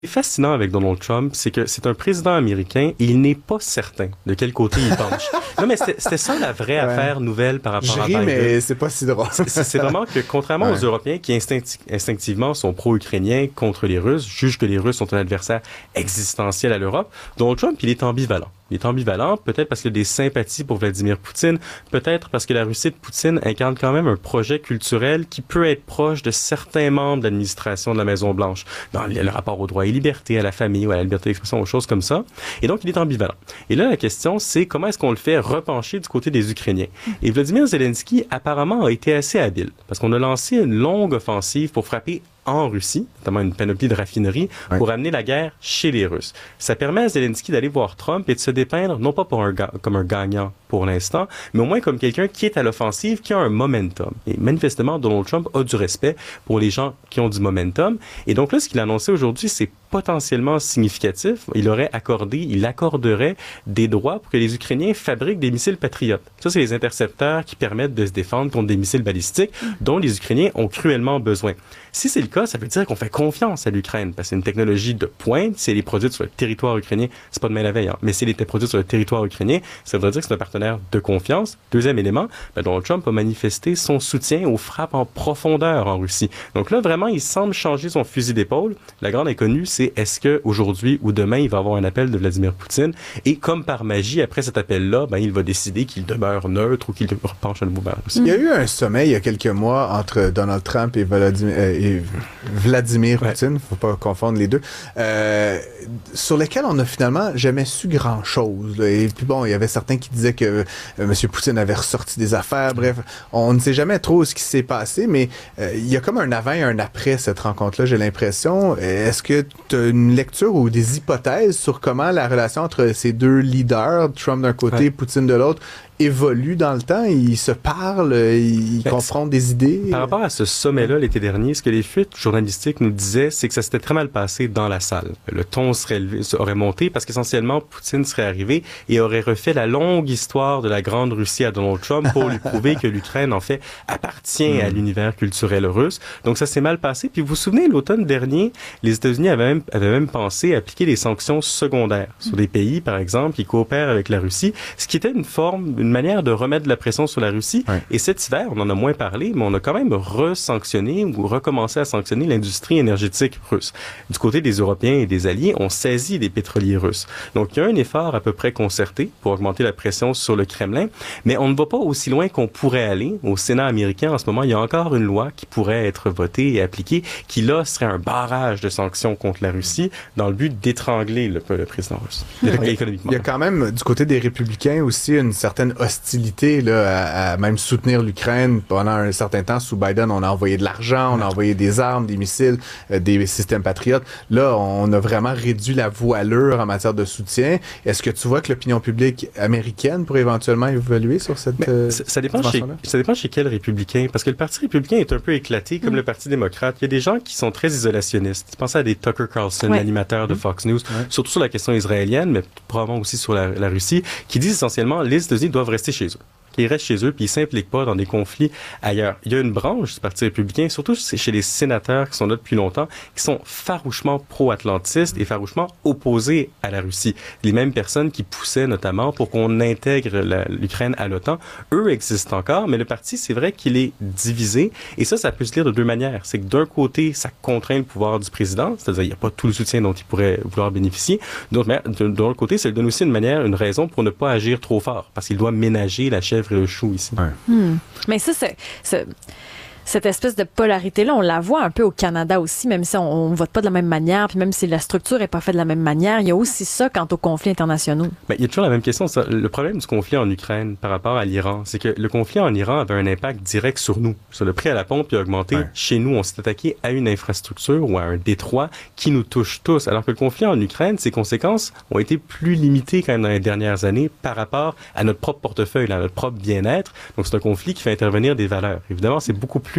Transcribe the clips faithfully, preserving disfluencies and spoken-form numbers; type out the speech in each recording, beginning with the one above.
Ce qui est fascinant avec Donald Trump, c'est que c'est un président américain et il n'est pas certain de quel côté il penche. Non, mais c'était, c'était ça la vraie ouais. affaire nouvelle par rapport Je à ris, Biden. mais c'est pas si drôle. C'est, c'est vraiment que, contrairement ouais. aux Européens qui instincti- instinctivement sont pro-ukrainiens contre les Russes, jugent que les Russes sont un adversaire existentiel à l'Europe, Donald Trump, il est ambivalent. Il est ambivalent, peut-être parce qu'il a des sympathies pour Vladimir Poutine, peut-être parce que la Russie de Poutine incarne quand même un projet culturel qui peut être proche de certains membres de l'administration de la Maison-Blanche, dans le rapport aux droits et libertés, à la famille ou à la liberté d'expression, aux choses comme ça. Et donc, il est ambivalent. Et là, la question, c'est comment est-ce qu'on le fait repencher du côté des Ukrainiens? Et Vladimir Zelensky, apparemment, a été assez habile, parce qu'on a lancé une longue offensive pour frapper en Russie, notamment une panoplie de raffineries, ouais. pour amener la guerre chez les Russes. Ça permet à Zelensky d'aller voir Trump et de se dépeindre, non pas pour un ga- comme un gagnant pour l'instant, mais au moins comme quelqu'un qui est à l'offensive, qui a un momentum. Et manifestement, Donald Trump a du respect pour les gens qui ont du momentum. Et donc là, ce qu'il a annoncé aujourd'hui, c'est potentiellement significatif. Il aurait accordé, il accorderait des droits pour que les Ukrainiens fabriquent des missiles patriotes. Ça, c'est les intercepteurs qui permettent de se défendre contre des missiles balistiques dont les Ukrainiens ont cruellement besoin. Si c'est le cas, ça veut dire qu'on fait confiance à l'Ukraine, parce que c'est une technologie de pointe. Si elle est produite sur le territoire ukrainien, c'est pas demain la veille, hein, mais si elle était produite sur le territoire ukrainien, ça veut dire que c'est un partenaire de confiance. Deuxième élément, ben Donald Trump a manifesté son soutien aux frappes en profondeur en Russie. Donc là, vraiment, il semble changer son fusil d'épaule. La grande inconnue, c'est est-ce que aujourd'hui ou demain, il va avoir un appel de Vladimir Poutine, et comme par magie, après cet appel-là, ben il va décider qu'il demeure neutre ou qu'il repenche à nouveau vers la Russie. Il y a eu un sommet il y a quelques mois entre Donald Trump et Vladimir, euh, et Vladimir Poutine, ouais. faut pas confondre les deux, euh, sur lesquels on a finalement jamais su grand-chose. Là. Et puis bon, il y avait certains qui disaient que euh, M. Poutine avait ressorti des affaires. Bref, on ne sait jamais trop ce qui s'est passé, mais euh, il y a comme un avant et un après cette rencontre-là, j'ai l'impression. Est-ce que tu as une lecture ou des hypothèses sur comment la relation entre ces deux leaders, Trump d'un côté, ouais. Poutine de l'autre, évolue dans le temps, ils se parlent, ils ben, confrontent des idées. Par rapport à ce sommet-là l'été dernier, ce que les fuites journalistiques nous disaient, c'est que ça s'était très mal passé dans la salle. Le ton serait élevé, aurait monté parce qu'essentiellement, Poutine serait arrivé et aurait refait la longue histoire de la Grande Russie à Donald Trump pour lui prouver que l'Ukraine, en fait, appartient mm. à l'univers culturel russe. Donc ça s'est mal passé. Puis vous vous souvenez, l'automne dernier, les États-Unis avaient même, avaient même pensé appliquer des sanctions secondaires sur des pays, par exemple, qui coopèrent avec la Russie, ce qui était une forme, une manière de remettre de la pression sur la Russie. Ouais. Et cet hiver, on en a moins parlé, mais on a quand même re-sanctionné ou recommencé à sanctionner l'industrie énergétique russe. Du côté des Européens et des alliés, on saisit des pétroliers russes. Donc, il y a un effort à peu près concerté pour augmenter la pression sur le Kremlin, mais on ne va pas aussi loin qu'on pourrait aller. Au Sénat américain, en ce moment, il y a encore une loi qui pourrait être votée et appliquée, qui là serait un barrage de sanctions contre la Russie dans le but d'étrangler le, le président russe, économiquement. Il y a quand même, du côté des républicains aussi, une certaine hostilité là, à, à même soutenir l'Ukraine. Pendant un certain temps, sous Biden, on a envoyé de l'argent, on a envoyé des armes, des missiles, euh, des systèmes patriotes. Là, on a vraiment réduit la voilure en matière de soutien. Est-ce que tu vois que l'opinion publique américaine pourrait éventuellement évoluer sur cette euh, ça, ça, dépend chez, ça dépend chez quel républicain, parce que le Parti républicain est un peu éclaté, comme mmh. le Parti démocrate. Il y a des gens qui sont très isolationnistes. Pensez à des Tucker Carlson, ouais. l'animateur de Fox News, ouais. surtout sur la question israélienne, mais probablement aussi sur la, la Russie, qui disent essentiellement les États-Unis doivent rester chez eux. Qu'ils restent chez eux puis ils s'impliquent pas dans des conflits ailleurs. Il y a une branche du Parti républicain, surtout chez les sénateurs qui sont là depuis longtemps, qui sont farouchement pro-atlantistes et farouchement opposés à la Russie. Les mêmes personnes qui poussaient notamment pour qu'on intègre la, l'Ukraine à l'OTAN, eux existent encore, mais le parti, c'est vrai qu'il est divisé et ça, ça peut se lire de deux manières. C'est que d'un côté, ça contraint le pouvoir du président, c'est-à-dire il n'y a pas tout le soutien dont il pourrait vouloir bénéficier. D'autre manière, de, de l'autre côté, ça lui donne aussi une manière, une raison pour ne pas agir trop fort, parce qu'il doit ménager la chèvre et le chou ici. Ouais. Hmm. Mais ça, c'est, c'est, cette espèce de polarité-là, on la voit un peu au Canada aussi, même si on ne vote pas de la même manière, puis même si la structure n'est pas faite de la même manière, il y a aussi ça quant aux conflits internationaux. Ben, il y a toujours la même question. Ça. Le problème du conflit en Ukraine par rapport à l'Iran, c'est que le conflit en Iran avait un impact direct sur nous. Sur le prix à la pompe qui a augmenté. Ouais. Chez nous, on s'est attaqué à une infrastructure ou à un détroit qui nous touche tous. Alors que le conflit en Ukraine, ses conséquences ont été plus limitées quand même dans les dernières années par rapport à notre propre portefeuille, à notre propre bien-être. Donc, c'est un conflit qui fait intervenir des valeurs. Évidemment, c'est beaucoup plus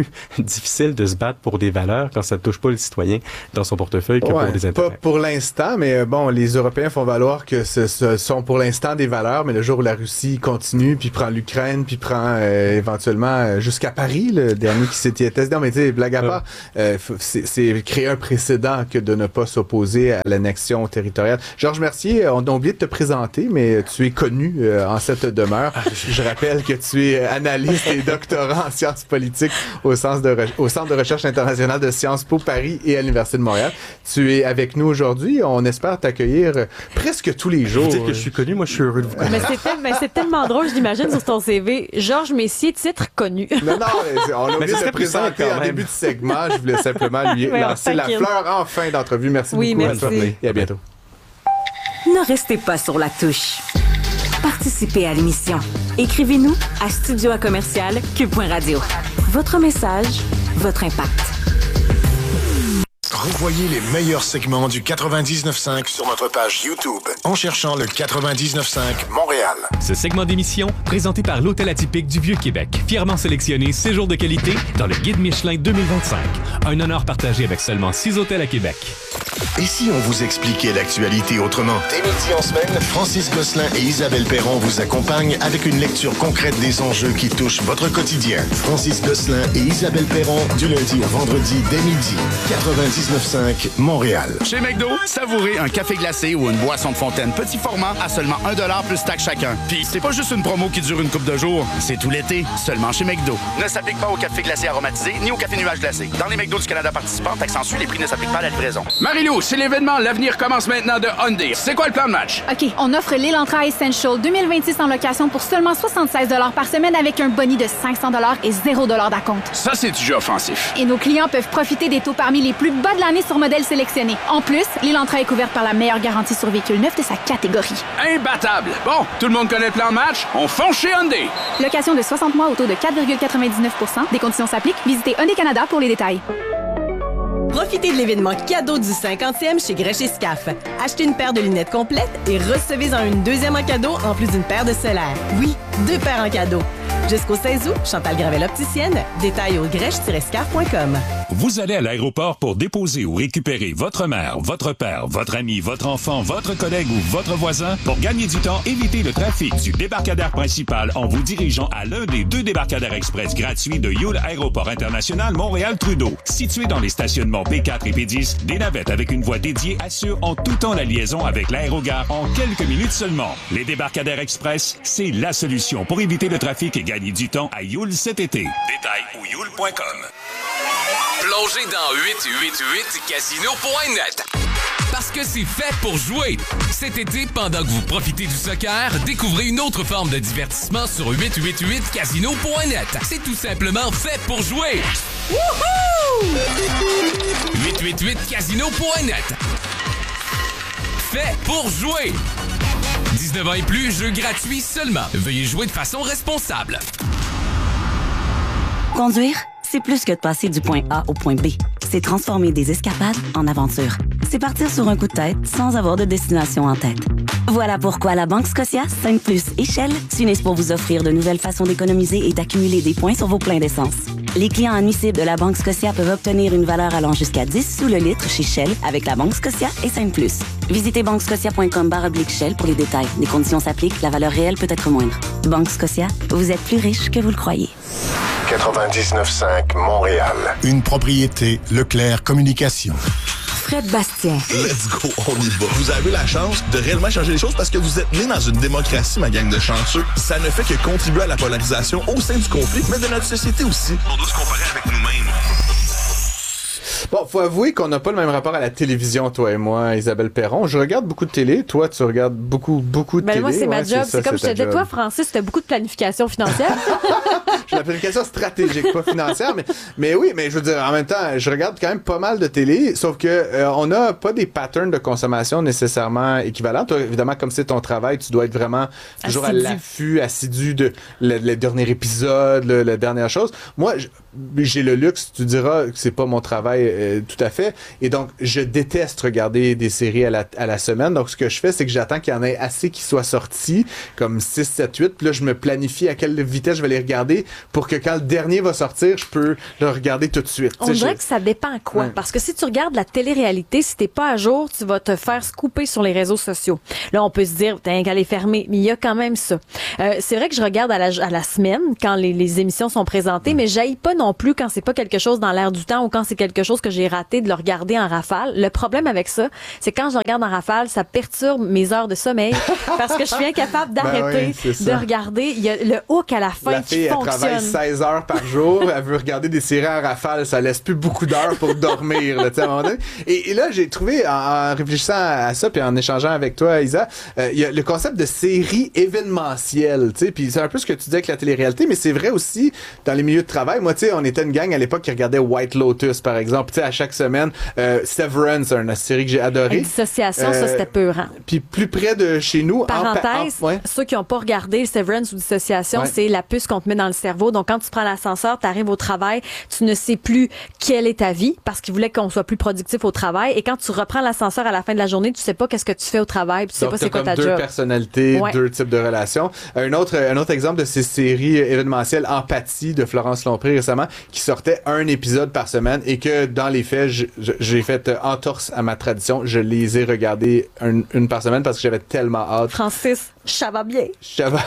plus difficile de se battre pour des valeurs quand ça ne touche pas le citoyen dans son portefeuille que ouais, pour des intérêts. Pas pour l'instant, mais bon, les Européens font valoir que ce, ce sont pour l'instant des valeurs, mais le jour où la Russie continue, puis prend l'Ukraine, puis prend euh, éventuellement jusqu'à Paris, le dernier qui s'était testé. Non, mais tu sais, blague à part, euh, c'est, c'est créer un précédent que de ne pas s'opposer à l'annexion territoriale. Georges Mercier, on a oublié de te présenter, mais tu es connu euh, en cette demeure. Je rappelle que tu es analyste et doctorant en sciences politiques au Centre de, Re- au Centre de recherche internationale de Sciences Po Paris et à l'Université de Montréal. Tu es avec nous aujourd'hui. On espère t'accueillir presque tous les jours. Vous dites que je suis connu, moi je suis heureux de vous connaître. Mais c'est, tel- mais c'est tellement drôle, je l'imagine, sur ton C V. Georges Messier, titre connu. Non, non, on a oublié de te présenter en début de segment. Je voulais simplement lui lancer la fleur en fin d'entrevue. Merci oui, beaucoup. Merci. Et à bientôt. Ne restez pas sur la touche. Participez à l'émission. Écrivez-nous à studio à commercial q point radio. Votre message, votre impact. Revoyez les meilleurs segments du quatre-vingt-dix-neuf cinq sur notre page YouTube en cherchant le quatre-vingt-dix-neuf cinq Montréal. Ce segment d'émission, présenté par l'Hôtel Atypique du Vieux-Québec, fièrement sélectionné séjour de qualité dans le Guide Michelin deux mille vingt-cinq. Un honneur partagé avec seulement six hôtels à Québec. Et si on vous expliquait l'actualité autrement? Dès midi en semaine, Francis Gosselin et Isabelle Perron vous accompagnent avec une lecture concrète des enjeux qui touchent votre quotidien. Francis Gosselin et Isabelle Perron, du lundi au vendredi dès midi. quatre-vingt-dix-neuf cinq Montréal. Chez McDo, savourez un café glacé ou une boisson de fontaine petit format à seulement un dollar plus taxe chacun. Puis c'est pas juste une promo qui dure une couple de jours, c'est tout l'été, seulement chez McDo. Ne s'applique pas au café glacé aromatisé ni au café nuage glacé. Dans les McDo du Canada participants, taxe en sus, les prix ne s'appliquent pas à la livraison. Marie-Lou, c'est l'événement L'avenir commence maintenant de Hyundai. C'est quoi le plan de match? OK, on offre l'Elantra Essential deux mille vingt-six en location pour seulement soixante-seize dollars par semaine avec un boni de cinq cents dollars et zéro dollar d'acompte. Ça, c'est du jeu offensif. Et nos clients peuvent profiter des taux parmi les plus bas de l'année sur modèles sélectionnés. En plus, l'Elantra est couverte par la meilleure garantie sur véhicule neuf de sa catégorie. Imbattable! Bon, tout le monde connaît le plan de match? On fonce chez Hyundai! Location de soixante mois au taux de quatre virgule quatre-vingt-dix-neuf pour cent. Des conditions s'appliquent. Visitez Hyundai Canada pour les détails. Profitez de l'événement cadeau du cinquantième chez Grèche et Scaf. Achetez une paire de lunettes complètes et recevez-en une deuxième en cadeau en plus d'une paire de solaires. Oui, deux paires en cadeau. Jusqu'au seize août, Chantal Gravel opticienne. Détails au grèche tiret scaf point com. Vous allez à l'aéroport pour déposer ou récupérer votre mère, votre père, votre ami, votre enfant, votre collègue ou votre voisin. Pour gagner du temps, évitez le trafic du débarcadère principal en vous dirigeant à l'un des deux débarcadères express gratuits de Yule Aéroport International Montréal-Trudeau. Situé dans les stationnements P quatre et P dix, des navettes avec une voie dédiée assurent en tout temps la liaison avec l'aérogare en quelques minutes seulement. Les débarcadères express, c'est la solution pour éviter le trafic et gagner du temps à Yule cet été. Détails au yule point com. Plongez dans huit huit huit casino point net. Parce que c'est fait pour jouer. Cet été, pendant que vous profitez du soccer, découvrez une autre forme de divertissement sur huit huit huit casino point net. C'est tout simplement fait pour jouer. Wouhou! huit huit huit casino point net. Fait pour jouer. dix-neuf ans et plus, jeu gratuit seulement. Veuillez jouer de façon responsable. Conduire, c'est plus que de passer du point A au point B. C'est transformer des escapades en aventures. C'est partir sur un coup de tête sans avoir de destination en tête. Voilà pourquoi la Banque Scotia, cinq plus et Shell s'unissent pour vous offrir de nouvelles façons d'économiser et d'accumuler des points sur vos pleins d'essence. Les clients admissibles de la Banque Scotia peuvent obtenir une valeur allant jusqu'à dix sous le litre chez Shell avec la Banque Scotia et cinq plus. Visitez banque scotia point com barre oblique Shell pour les détails. Les conditions s'appliquent, la valeur réelle peut être moindre. Banque Scotia, vous êtes plus riche que vous le croyez. quatre-vingt-dix-neuf cinq Montréal. Une propriété Leclerc Communication. Fred Bastien. Let's go, on y va. Vous avez la chance de réellement changer les choses parce que vous êtes né dans une démocratie, ma gang de chanceux. Ça ne fait que contribuer à la polarisation au sein du conflit, mais de notre société aussi. On doit se comparer avec nous-mêmes. Bon, faut avouer qu'on n'a pas le même rapport à la télévision, toi et moi, Isabelle Perron. Je regarde beaucoup de télé. Toi, tu regardes beaucoup, beaucoup de ben télé. Moi, c'est ouais, ma job. C'est, ça, c'est comme c'est je te disais, job. toi, Francis, tu as beaucoup de planification financière. J'ai la planification stratégique, pas financière, mais, mais oui, mais je veux dire, en même temps, je regarde quand même pas mal de télé, sauf que euh, on n'a pas des patterns de consommation nécessairement équivalents. Toi, évidemment, comme c'est ton travail, tu dois être vraiment toujours assidu. à l'affût, assidu de le, le dernier épisode, le, la dernière chose. Moi, je, j'ai le luxe, tu diras que c'est pas mon travail euh, tout à fait. Et donc, je déteste regarder des séries à la, à la semaine. Donc, ce que je fais, c'est que j'attends qu'il y en ait assez qui soient sortis, comme six, sept, huit. Puis là, je me planifie à quelle vitesse je vais les regarder pour que quand le dernier va sortir, je peux le regarder tout de suite. On dirait que ça dépend quoi. Ouais. Parce que si tu regardes la télé-réalité, si t'es pas à jour, tu vas te faire scooper sur les réseaux sociaux. Là, on peut se dire, t'as qu'à les fermer. Mais il y a quand même ça. Euh, c'est vrai que je regarde à la, à la semaine quand les, les émissions sont présentées, mmh. mais j'haïs pas non plus quand c'est pas quelque chose dans l'air du temps ou quand c'est quelque chose que j'ai raté de le regarder en rafale. Le problème avec ça, c'est quand je regarde en rafale, ça perturbe mes heures de sommeil parce que je suis incapable d'arrêter ben oui, de regarder. Il y a le hook à la fin la qui fille, fonctionne. Elle travaille seize heures par jour, elle veut regarder des séries en rafale, ça laisse plus beaucoup d'heures pour dormir. Là, à un moment donné. Et, et là, j'ai trouvé, en, en réfléchissant à ça puis en échangeant avec toi, Isa, euh, il y a le concept de série événementielle. Puis c'est un peu ce que tu disais avec la télé-réalité, mais c'est vrai aussi dans les milieux de travail. Moi, tu sais, on était une gang à l'époque qui regardait White Lotus, par exemple. Tu sais, à chaque semaine, euh, Severance, une série que j'ai adorée. Dissociation, euh, ça, c'était peurant. Puis plus près de chez nous... Parenthèse, en, en, ouais. ceux qui n'ont pas regardé Severance ou Dissociation, ouais. c'est la puce qu'on te met dans le cerveau. Donc, quand tu prends l'ascenseur, tu arrives au travail, tu ne sais plus quelle est ta vie parce qu'ils voulaient qu'on soit plus productif au travail. Et quand tu reprends l'ascenseur à la fin de la journée, tu sais pas qu'est-ce que tu fais au travail, puis tu sais Donc, pas c'est quoi ta deux job. Deux personnalités, ouais. deux types de relations. Un autre, un autre exemple de ces séries événementielles, Empathie de Florence Lompré récemment, qui sortait un épisode par semaine et que dans les faits, je, je, j'ai fait entorse à ma tradition. Je les ai regardés un, une par semaine parce que j'avais tellement hâte. Francis, ça va bien. Ça va.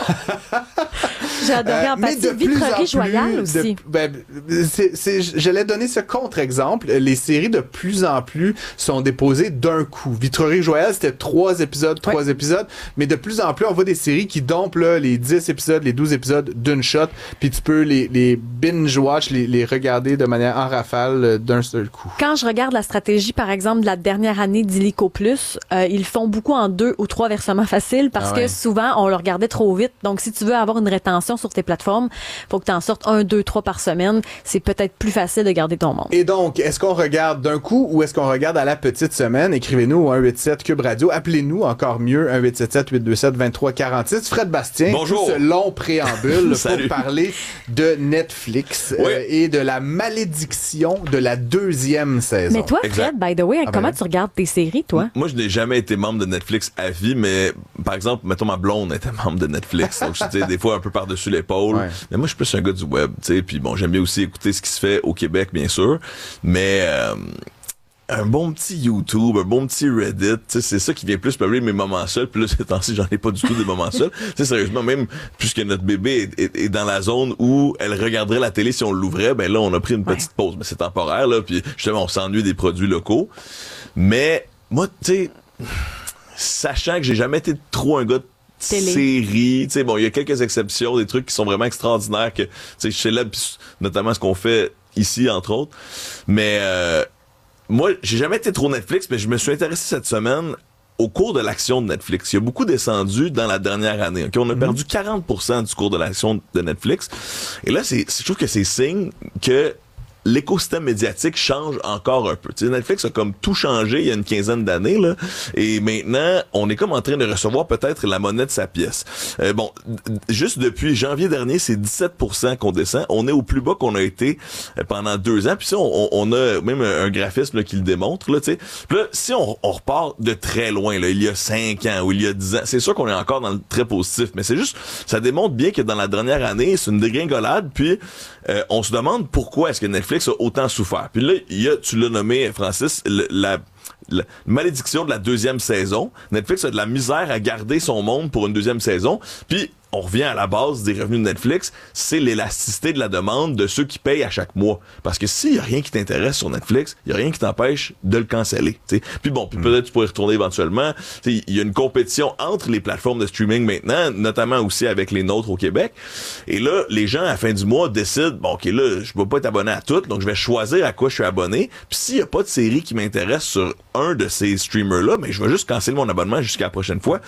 J'ai adoré euh, Empathie. Vitrerie Joyale aussi. De, ben, c'est, c'est, j'allais donner ce contre-exemple. Les séries de plus en plus sont déposées d'un coup. Vitrerie Joyale, c'était trois épisodes, trois ouais. épisodes, mais de plus en plus, on voit des séries qui dompent là, les dix épisodes, les douze épisodes d'une shot, puis tu peux les, les binge-watch, les, les regarder de manière en rafale d'un seul coup. Quand je regarde la stratégie, par exemple, de la dernière année d'Illico Plus, euh, ils font beaucoup en deux ou trois versements faciles parce ah ouais. que souvent, on le regardait trop vite. Donc, si tu veux avoir une rétention sur tes plateformes, faut que tu en sortes un, deux, trois par semaine. C'est peut-être plus facile de garder ton monde. Et donc, est-ce qu'on regarde d'un coup ou est-ce qu'on regarde à la petite semaine? Écrivez-nous au un huit sept Cube Radio. Appelez-nous encore mieux, un huit sept sept huit deux sept deux trois quatre six. Fred Bastien, bonjour. Tout ce long préambule pour parler de Netflix oui. euh, et de la malédiction de la deuxième saison. Mais toi, Fred, exact. by the way, ah comment ben, tu regardes tes séries, toi? Moi, je n'ai jamais été membre de Netflix à vie, mais par exemple, mettons, ma blonde était membre de Netflix. Donc, je sais, des fois, un peu par-dessus l'épaule. Ouais. Mais moi, je suis plus un gars du web, tu sais. Puis bon, j'aime bien aussi écouter ce qui se fait au Québec, bien sûr. Mais... Euh, un bon petit YouTube, un bon petit Reddit, c'est ça qui vient plus peupler mes moments seuls. Puis là, ces temps-ci, j'en ai pas du tout des moments seuls. T'sais, sérieusement, même puisque notre bébé est, est, est dans la zone où elle regarderait la télé si on l'ouvrait, ben là, on a pris une petite pause. Mais c'est temporaire, là. Puis justement, on s'ennuie des produits locaux. Mais moi, tu sais, sachant que j'ai jamais été trop un gars de télé. Série, tu sais, bon, il y a quelques exceptions, des trucs qui sont vraiment extraordinaires que, tu sais, je célèbre notamment ce qu'on fait ici, entre autres. Mais... Euh, moi, j'ai jamais été trop Netflix, mais je me suis intéressé cette semaine au cours de l'action de Netflix. Il y a beaucoup descendu dans la dernière année. Okay? On a perdu quarante pour cent du cours de l'action de Netflix. Et là, c'est, je trouve que c'est signe que l'écosystème médiatique change encore un peu. Tu sais, Netflix a comme tout changé il y a une quinzaine d'années, là, et maintenant, on est comme en train de recevoir peut-être la monnaie de sa pièce. Euh, bon, d- juste depuis janvier dernier, c'est dix-sept pour cent qu'on descend. On est au plus bas qu'on a été pendant deux ans. Puis ça, on, on a même un graphisme là, qui le démontre. Là, tu sais. Puis là, si on, on repart de très loin, là, il y a cinq ans ou il y a dix ans, c'est sûr qu'on est encore dans le très positif, mais c'est juste, ça démontre bien que dans la dernière année, c'est une dégringolade. Puis euh, on se demande pourquoi est-ce que Netflix a autant souffert. Puis là, il y a, tu l'as nommé, Francis, le, la, la malédiction de la deuxième saison. Netflix a de la misère à garder son monde pour une deuxième saison. Puis on revient à la base des revenus de Netflix, c'est l'élasticité de la demande de ceux qui payent à chaque mois. Parce que s'il y a rien qui t'intéresse sur Netflix, il y a rien qui t'empêche de le canceller. T'sais. Puis bon, puis peut-être tu pourrais retourner éventuellement. Il y a une compétition entre les plateformes de streaming maintenant, notamment aussi avec les nôtres au Québec. Et là, les gens, à la fin du mois, décident, bon, OK, là, je peux pas être abonné à toutes, donc je vais choisir à quoi je suis abonné. Puis s'il y a pas de série qui m'intéresse sur un de ces streamers-là, mais je vais juste canceller mon abonnement jusqu'à la prochaine fois.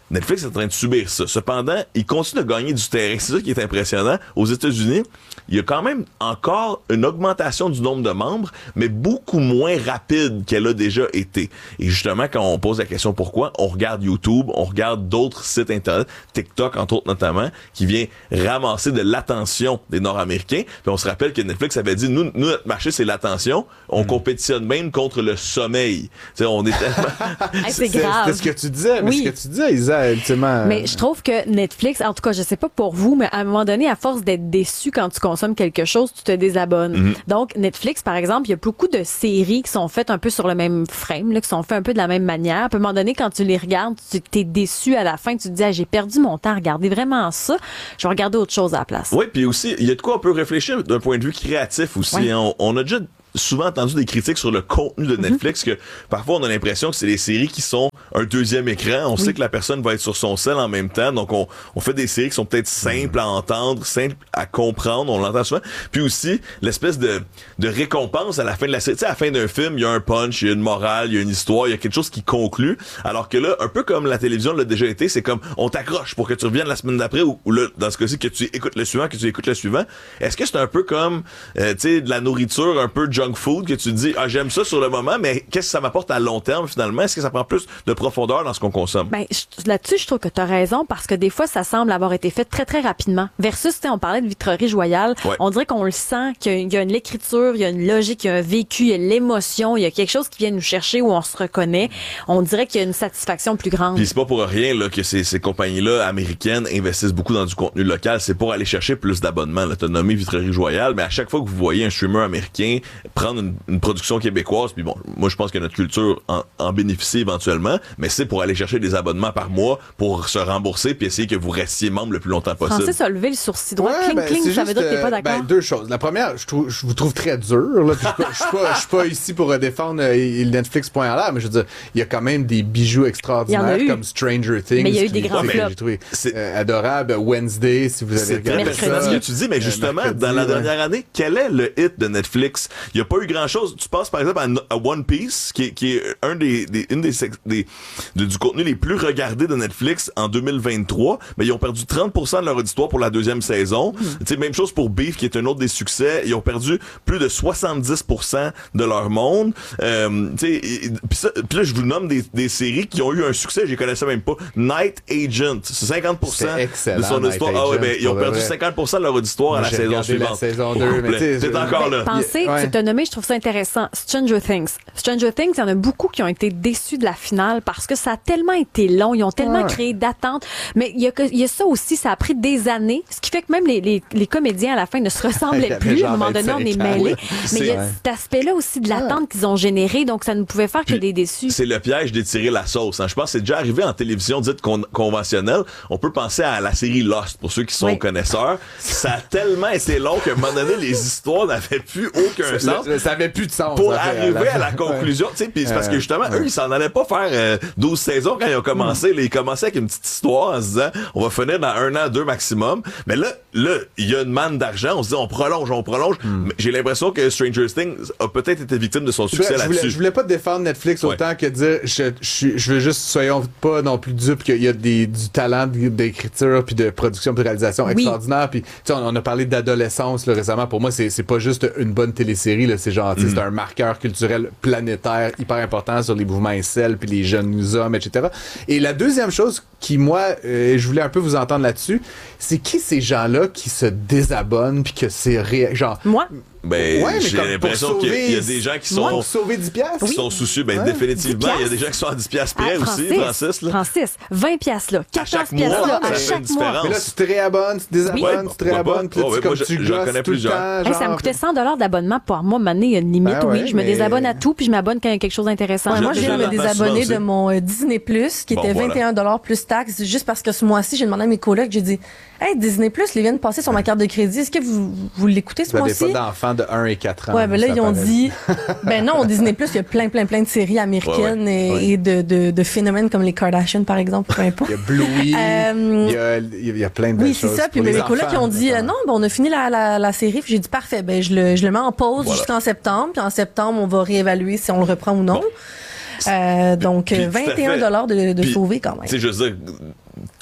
Netflix est en train de subir ça. Cependant, il continue de gagner du terrain. C'est ça qui est impressionnant. Aux États-Unis, il y a quand même encore une augmentation du nombre de membres, mais beaucoup moins rapide qu'elle a déjà été. Et justement, quand on pose la question pourquoi, on regarde YouTube, on regarde d'autres sites internet, TikTok entre autres notamment, qui vient ramasser de l'attention des Nord-Américains. Puis on se rappelle que Netflix avait dit, nous, nous notre marché, c'est l'attention. On mm. compétitionne même contre le sommeil. T'sais, on est tellement... hey, c'est grave. C'est ce que tu disais, mais oui. ce que tu disais, Isa, ultimement... Mais je trouve que Netflix, en tout cas, je sais pas pour vous, mais à un moment donné, à force d'être déçu quand tu consommes quelque chose, tu te désabonnes. Mm-hmm. Donc, Netflix, par exemple, il y a beaucoup de séries qui sont faites un peu sur le même frame, là, qui sont faites un peu de la même manière. À un moment donné, quand tu les regardes, tu t'es déçu à la fin, tu te dis, ah, j'ai perdu mon temps à regarder vraiment ça, je vais regarder autre chose à la place. Oui, puis aussi, il y a de quoi on peut réfléchir d'un point de vue créatif aussi. Oui. On, on a déjà souvent entendu des critiques sur le contenu de Netflix, mm-hmm. que parfois on a l'impression que c'est des séries qui sont un deuxième écran. On oui. sait que la personne va être sur son cell en même temps, donc on, on fait des séries qui sont peut-être simples mm-hmm. à entendre, simples à comprendre, on l'entend souvent. Puis aussi, l'espèce de, de récompense à la fin de la série. Tu sais, à la fin d'un film, il y a un punch, il y a une morale, il y a une histoire, il y a quelque chose qui conclut, alors que là, un peu comme la télévision l'a déjà été, c'est comme on t'accroche pour que tu reviennes la semaine d'après, ou, ou là, dans ce cas-ci, que tu écoutes le suivant, que tu écoutes le suivant. Est-ce que c'est un peu comme, euh, tu sais, de la nourriture un peu junk food, que tu te dis, ah, j'aime ça sur le moment, mais qu'est-ce que ça m'apporte à long terme, finalement? Est-ce que ça prend plus de profondeur dans ce qu'on consomme? Ben, je, là-dessus, je trouve que tu as raison, parce que des fois, ça semble avoir été fait très, très rapidement. Versus, tu sais, on parlait de Vitrerie Joyale. Ouais. On dirait qu'on le sent, qu'il y a une l'écriture, il y a une logique, il y a un vécu, il y a l'émotion, il y a quelque chose qui vient nous chercher où on se reconnaît. On dirait qu'il y a une satisfaction plus grande. Puis c'est pas pour rien, là, que ces, ces compagnies-là américaines investissent beaucoup dans du contenu local. C'est pour aller chercher plus d'abonnements. Là, t'as nommé Vitrerie Joyale, mais à chaque fois que vous voyez un streamer américain prendre une, une production québécoise, puis bon, moi je pense que notre culture en, en bénéficie éventuellement, mais c'est pour aller chercher des abonnements par mois pour se rembourser puis essayer que vous restiez membre le plus longtemps possible. Francis a levé le sourcil droit, ouais, cling ben, cling, ça juste, veut dire que t'es pas d'accord? Ben, deux choses. La première, je, trouve, je vous trouve très dur, là, puis je, je, suis pas, je suis pas ici pour défendre euh, Netflix point en l'air, mais je veux dire, il y a quand même des bijoux extraordinaires comme Stranger Things. Mais il y a eu des grands flops. J'ai trouvé euh, adorable. Wednesday, si vous avez regardé ça. C'est très pertinent ce que tu dis, mais justement, euh, dans la dernière ouais. année, quel est le hit de Netflix? Il y a pas eu grand-chose. Tu passes par exemple à, à One Piece, qui est, qui est un des, des, une des, des de, du contenu les plus regardés de Netflix en deux mille vingt-trois, mais ils ont perdu trente pour cent de leur auditoire pour la deuxième saison. Mm. Tu sais, même chose pour Beef, qui est un autre des succès. Ils ont perdu plus de soixante-dix pour cent de leur monde. Euh, tu sais, puis là, je vous nomme des, des séries qui ont eu un succès, je les connaissais même pas. Night Agent, c'est cinquante pour cent de son auditoire. Ah ouais, ben, ils ont perdu vrai. cinquante pour cent de leur auditoire à la saison suivante. La saison deux, mais t'es encore là. Pensez, ouais. tu t'as nommé, je trouve ça intéressant, Stranger Things. Stranger Things, il y en a beaucoup qui ont été déçus de la finale parce que ça a tellement été long, ils ont tellement ouais. créé d'attentes. Mais il y a, il y a ça aussi, ça a pris des années, ce qui fait que même les, les, les comédiens à la fin ne se ressemblaient plus. À un moment donné, on est mêlés. Oui, mais il y a ouais. cet aspect-là aussi de l'attente ouais. qu'ils ont généré, donc ça ne pouvait faire que Puis, des déçus. C'est le piège d'étirer la sauce. Hein. Je pense que c'est déjà arrivé en télévision dite con- conventionnelle. On peut penser à la série Lost, pour ceux qui sont oui. connaisseurs. Ça a tellement été long qu'à un moment donné, les histoires n'avaient plus aucun sens. Le, ça avait plus de sens. Pour arriver à la, à la conclusion, tu sais, puis c'est parce que justement, ouais. eux, ils s'en allaient pas faire euh, douze saisons quand ils ont commencé. Mm. Là, ils commençaient avec une petite histoire en se disant, on va finir dans un an, deux maximum. Mais là, là, il y a une manne d'argent. On se dit, on prolonge, on prolonge. Mm. Mais j'ai l'impression que Stranger Things a peut-être été victime de son succès je là-dessus. Voulais, je voulais pas défendre Netflix ouais. autant que dire, je, je, je veux juste, soyons pas non plus dupes qu'il y a des, du talent d'écriture puis de production puis de réalisation oui. extraordinaire. Puis, tu sais, on, on a parlé d'adolescence là, récemment. Pour moi, c'est, c'est pas juste une bonne télésérie. Là, c'est genre, mm. c'est un marqueur culturel planétaire hyper important sur les mouvements incels puis les jeunes hommes, et cetera. Et la deuxième chose qui, moi, euh, je voulais un peu vous entendre là-dessus, c'est qui ces gens-là qui se désabonnent puis que c'est réel, genre... Moi? Ben, ouais, j'ai l'impression qu'il y a des gens qui sont... Pour sauver dix piastres? Qui sont soucieux. Ben, ouais. définitivement, il y a des gens qui sont à dix piastres près ah, aussi, Francis. Là. Francis, vingt piastres là, quatorze piastres là, à chaque mois. Mais là, tu te réabonnes, tu te désabonnes, oui. tu te réabonnes, puis là, tu, comme tu gosses tout le temps. Hey, ça me coûtait cent dollars d'abonnement par mois. Maintenant, il y a une limite, ben oui. Je me désabonne à tout, puis je m'abonne quand il y a quelque chose d'intéressant. Moi, je viens de me désabonner de mon Disney Plus, qui était vingt et un dollars plus taxes, juste parce que ce mois-ci, j'ai demandé à mes colocs, j'ai dit, hey, Disney Plus, les vient de passer sur ma carte de crédit. Est-ce que vous, vous l'écoutez ce mois-ci? Vous n'avez pas d'enfants de un et quatre ans. Ouais, ben là, ils ont dit, ben non, au Disney Plus, il y a plein, plein, plein de séries américaines ouais, ouais. Et, ouais. et de, de, de phénomènes comme les Kardashians, par exemple, peu importe. Il y a Bluey, euh, il, y a, il y a plein de oui, choses. Oui, c'est ça. Puis mes collègues qui ont dit, euh, non, ben on a fini la, la, la série. Puis j'ai dit, parfait, ben je le, je le mets en pause voilà. jusqu'en septembre. Puis en septembre, on va réévaluer si on le reprend ou non. Bon. Euh, donc, puis, vingt et un dollars de, de sauver quand même. Tu sais, je veux dire,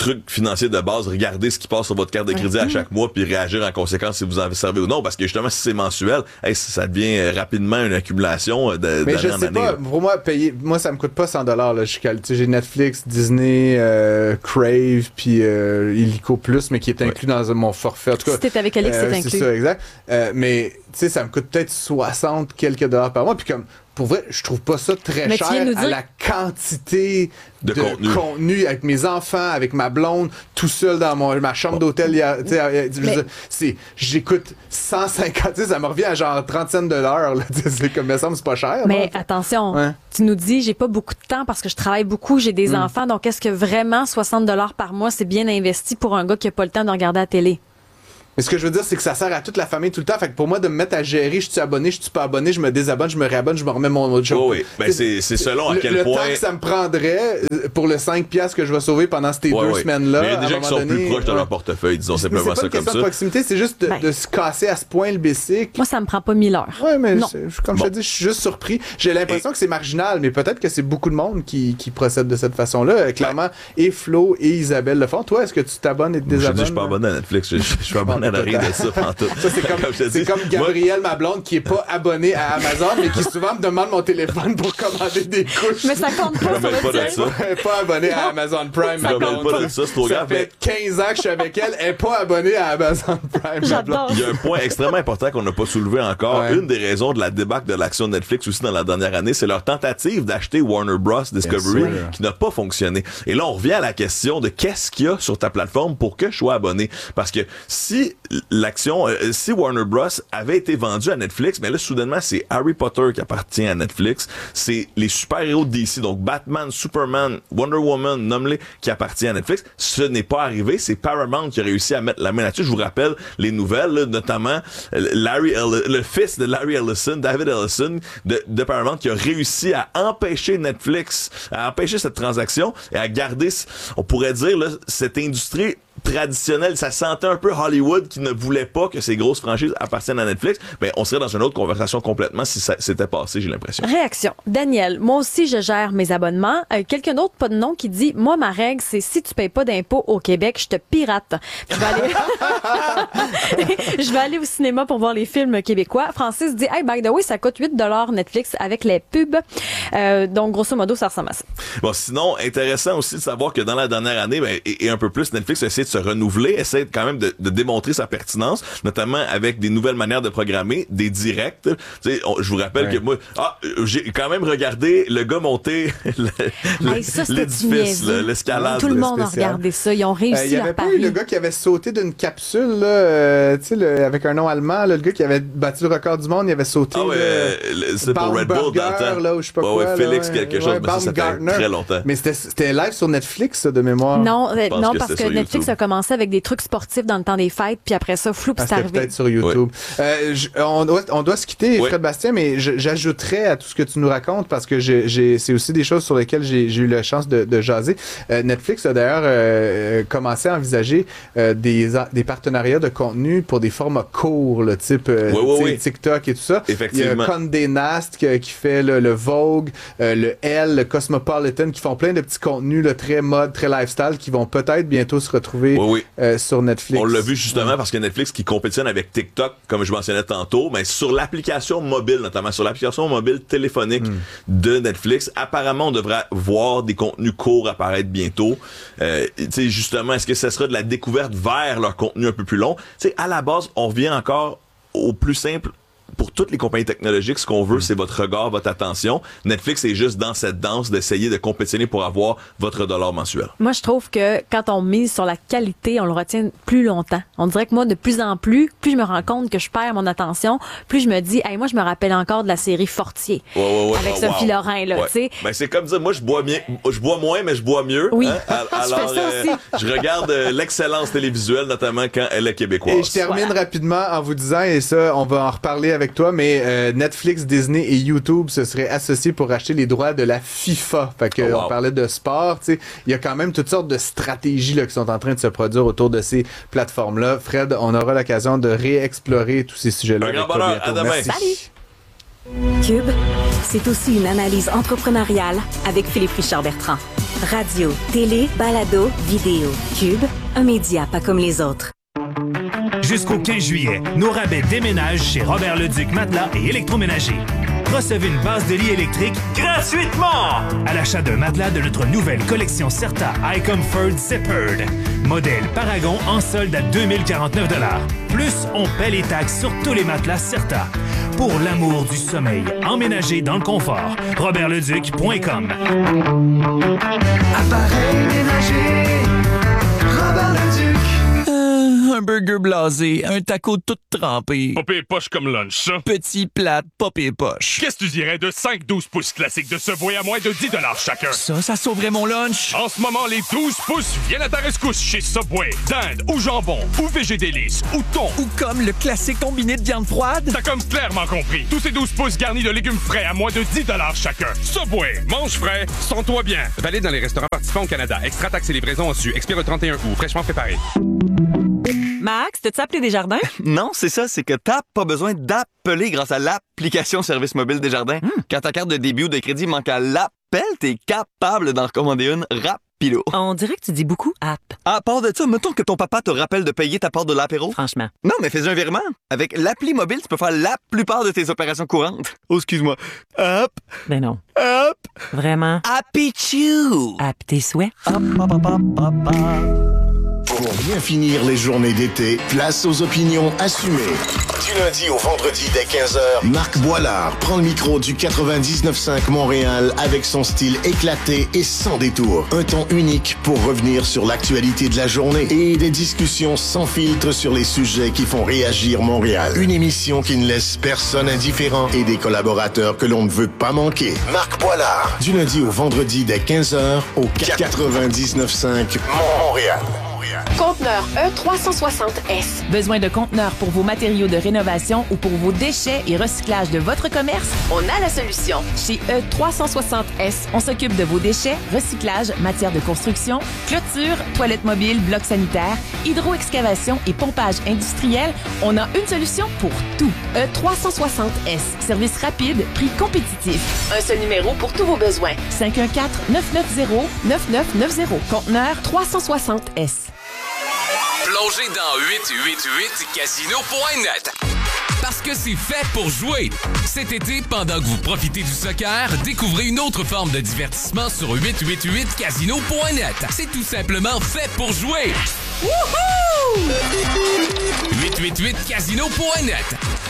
truc financier de base, regardez ce qui passe sur votre carte de crédit ouais. à chaque mois, puis réagir en conséquence si vous en servez ou non, parce que justement, si c'est mensuel, hey, ça devient rapidement une accumulation de, mais je sais année, pas, là. Pour moi, payer, moi, ça me coûte pas cent dollars, là. J'ai Netflix, Disney, euh, Crave, puis euh, Illico Plus, mais qui est inclus ouais. dans mon forfait. En tout cas, si t'es avec Alex, euh, c'est inclus. C'est ça, exact. Euh, mais, tu sais, ça me coûte peut-être soixante quelques dollars par mois, puis comme, pour vrai, je trouve pas ça très mais cher à la quantité de, de contenu. contenu avec mes enfants, avec ma blonde, tout seul dans mon, ma chambre oh. d'hôtel. Mais... J'écoute cent cinquante, ça me revient à genre trente cents de l'heure. C'est comme, ça me semble, c'est pas cher. Mais non? attention, ouais. tu nous dis, j'ai pas beaucoup de temps parce que je travaille beaucoup, j'ai des mm. enfants, donc est-ce que vraiment soixante dollars par mois, c'est bien investi pour un gars qui a pas le temps de regarder la télé? Mais ce que je veux dire, c'est que ça sert à toute la famille tout le temps. Fait que pour moi, de me mettre à gérer, je suis abonné, je suis pas abonné, je me désabonne, je me réabonne, je me remets mon autre job. Oh oui, ben c'est, c'est selon à quel le, point... Le temps que ça me prendrait pour le cinq piastres que je vais sauver pendant ces ouais, deux ouais. semaines-là. Mais il y a des gens qui sont donné, plus proches de ouais. leur portefeuille, disons simplement ça comme ça. C'est pas une question de proximité, c'est juste de, ben, de se casser à ce point le basic. Moi, ça me prend pas mille heures. Ouais, mais non. comme bon. je te dis, je suis juste surpris. J'ai l'impression et... que c'est marginal, mais peut-être que c'est beaucoup de monde qui, qui procède de cette façon-là. Clairement, ben. et Flo et Isabelle le font. Toi, est-ce que tu t'abonnes et te désabonnes? Je dis, je suis pas abonné à Netflix. Je suis pas abonné à rien de ça. Ça, c'est comme, comme, c'est comme Gabrielle, moi... ma blonde, qui est pas abonnée à Amazon, mais qui souvent me demande mon téléphone pour commander des couches. Mais ça compte pas sur le tien. Elle est pas abonnée à Amazon Prime, ma blonde. Pas de ça, c'est trop ça grave, fait mais... quinze ans que je suis avec elle, elle est pas abonnée à Amazon Prime. J'adore. Il y a un point extrêmement important qu'on n'a pas soulevé encore. Ouais. Une des raisons de la débâcle de l'action de Netflix aussi dans la dernière année, c'est leur tentative d'acheter Warner Bros. Discovery yes, qui n'a pas fonctionné. Et là, on revient à la question de qu'est-ce qu'il y a sur ta plateforme pour que je sois abonné. Parce que si l'action, euh, si Warner Bros. avait été vendu à Netflix, mais là, soudainement, c'est Harry Potter qui appartient à Netflix. C'est les super-héros de D C, donc Batman, Superman, Wonder Woman, nomme-les, qui appartient à Netflix. Ce n'est pas arrivé. C'est Paramount qui a réussi à mettre la main là-dessus. Je vous rappelle les nouvelles, là, notamment Larry Ell- le fils de Larry Ellison, David Ellison, de, de Paramount, qui a réussi à empêcher Netflix, à empêcher cette transaction et à garder, on pourrait dire, là, cette industrie traditionnelle. Ça sentait un peu Hollywood qui ne voulait pas que ces grosses franchises appartiennent à Netflix. Ben, on serait dans une autre conversation complètement si ça s'était passé, j'ai l'impression. Réaction. Daniel, moi aussi, je gère mes abonnements. Euh, quelqu'un d'autre, pas de nom, qui dit, moi, ma règle, c'est si tu payes pas d'impôts au Québec, je te pirate. Je vais aller, je vais aller au cinéma pour voir les films québécois. Francis dit, hey, by the way, ça coûte huit dollars Netflix avec les pubs. Euh, donc, grosso modo, ça ressemble à ça. Bon, sinon, intéressant aussi de savoir que dans la dernière année, ben, et, et un peu plus, Netflix a essayé de se renouveler, essaie quand même de, de démontrer sa pertinence, notamment avec des nouvelles manières de programmer, des directs. Tu sais, on, je vous rappelle ouais. que moi, ah, j'ai quand même regardé le gars monter le, hey, ça, l'édifice, là, l'escalade. Tout le monde spécial. a regardé ça. Ils ont réussi. Il euh, y avait pas eu le gars qui avait sauté d'une capsule, là, euh, tu sais, le, avec un nom allemand, là, le gars qui avait battu le record du monde, il avait sauté. Ah ouais, le, c'est pour Red Bull dans le temps. Là, ou je sais pas ouais, quoi, ouais, Félix là, quelque chose, ouais, mais ça, ça fait très longtemps. Mais c'était, c'était live sur Netflix, ça, de mémoire. Non, euh, non que parce que Netflix YouTube. a commencé avec des trucs sportifs dans le temps des fêtes, puis après ça, flou, puis c'est arrivé. Peut-être sur YouTube. Ouais. Euh, je, on, doit, on doit se quitter, ouais. Fred Bastien, mais je, j'ajouterais à tout ce que tu nous racontes, parce que j'ai, j'ai, c'est aussi des choses sur lesquelles j'ai, j'ai eu la chance de, de jaser. Euh, Netflix a d'ailleurs euh, commencé à envisager euh, des, des partenariats de contenu pour des formats courts, le type euh, ouais, ouais, ouais. TikTok et tout ça. Effectivement. Il y a Condé Nast qui, qui fait le, le Vogue, euh, le Elle, le Cosmopolitan, qui font plein de petits contenus là, très mode, très lifestyle, qui vont peut-être bientôt se retrouver oui, oui. Euh, sur Netflix. On l'a vu justement ouais. parce que Netflix qui compétitionne avec TikTok, comme je mentionnais tantôt, mais sur l'application mobile, notamment sur l'application mobile téléphonique mm. de Netflix, apparemment on devrait voir des contenus courts apparaître bientôt. Euh, tu sais, justement, est-ce que ce sera de la découverte vers leur contenu un peu plus long? Tu sais, à la base, on revient encore au plus simple. Pour toutes les compagnies technologiques, ce qu'on veut, mm. c'est votre regard, votre attention. Netflix est juste dans cette danse d'essayer de compétitionner pour avoir votre dollar mensuel. Moi, je trouve que quand on mise sur la qualité, on le retient plus longtemps. On dirait que moi, de plus en plus, plus je me rends compte que je perds mon attention, plus je me dis, hey, moi, je me rappelle encore de la série Fortier. Ouais, ouais, ouais, avec oh, Sophie wow. Loren, là, ouais. tu sais. Ben, c'est comme dire, moi, je bois bien, je bois moins, mais je bois mieux. Oui. Hein? Alors, je, fais ça euh, aussi. je regarde euh, l'excellence télévisuelle, notamment quand elle est québécoise. Et je termine voilà. rapidement en vous disant, et ça, on va en reparler avec toi, mais euh, Netflix, Disney et YouTube se seraient associés pour acheter les droits de la FIFA. Fait que oh, wow. on parlait de sport, tu sais. Il y a quand même toutes sortes de stratégies là, qui sont en train de se produire autour de ces plateformes-là. Fred, on aura l'occasion de réexplorer tous ces sujets-là. Un grand bonheur, à demain. Salut! Cube, c'est aussi une analyse entrepreneuriale avec Philippe Richard-Bertrand. Radio, télé, balado, vidéo. Cube, un média pas comme les autres. Jusqu'au quinze juillet, nos rabais déménagent chez Robert Leduc Matelas et Électroménager. Recevez une base de lit électrique gratuitement à l'achat d'un matelas de notre nouvelle collection Certa iComfort Zippered. Modèle Paragon en solde à deux mille quarante-neuf dollars. Plus, on paie les taxes sur tous les matelas Certa. Pour l'amour du sommeil, emménagé dans le confort. robert leduc point com. Appareil ménager, Robert Leduc. Un burger blasé, un taco tout trempé. Pas pire poche comme lunch, ça. Petit plat, pas pire poche. Qu'est-ce que tu dirais de cinq douze pouces classiques de Subway à moins de dix dollars chacun? Ça, ça sauverait mon lunch. En ce moment, les douze pouces viennent à ta rescousse chez Subway. Dinde ou jambon, ou végédélice, ou thon. Ou comme le classique combiné de viande froide. T'as comme clairement compris. Tous ces douze pouces garnis de légumes frais à moins de dix dollars chacun. Subway, mange frais, sens-toi bien. Valide dans les restaurants participants au Canada. Extra taxes et livraison en su. Expire le trente et un août. Fraîchement préparé. Max, t'as-tu appelé Desjardins? Non, c'est ça, c'est que t'as pas besoin d'appeler grâce à l'application Service mobile Desjardins. Mm. Quand ta carte de débit ou de crédit manque à l'appel, t'es capable d'en recommander une rapido. On dirait que tu dis beaucoup app. À part de ça, mettons que ton papa te rappelle de payer ta part de l'apéro. Franchement. Non, mais fais un virement. Avec l'appli mobile, tu peux faire la plupart de tes opérations courantes. Oh, excuse-moi. Hop. Ben non. Hop. Vraiment. Happy Chew. App tes souhaits. Hop, hop, hop, hop, hop, hop. Pour bien finir les journées d'été, place aux opinions assumées. Du lundi au vendredi dès quinze heures, Marc Boilard prend le micro du quatre-vingt-dix-neuf cinq Montréal avec son style éclaté et sans détour. Un ton unique pour revenir sur l'actualité de la journée et des discussions sans filtre sur les sujets qui font réagir Montréal. Une émission qui ne laisse personne indifférent et des collaborateurs que l'on ne veut pas manquer. Marc Boilard, du lundi au vendredi dès quinze heures au quatre-vingt-dix-neuf cinq Montréal. Conteneur E trois cent soixante S. Besoin de conteneurs pour vos matériaux de rénovation ou pour vos déchets et recyclage de votre commerce? On a la solution. Chez E trois cent soixante S, on s'occupe de vos déchets, recyclage, matières de construction, clôture, toilettes mobiles, blocs sanitaires, hydro-excavation et pompage industriel. On a une solution pour tout. E trois cent soixante S. Service rapide, prix compétitif. Un seul numéro pour tous vos besoins. cinq un quatre, neuf neuf zéro, neuf neuf neuf zéro. Conteneur trois cent soixante S. Plongez dans huit huit huit casino point net. Parce que c'est fait pour jouer. Cet été, pendant que vous profitez du soccer, découvrez une autre forme de divertissement sur huit huit huit casino point net. C'est tout simplement fait pour jouer. Wouhou! huit huit huit casino point net.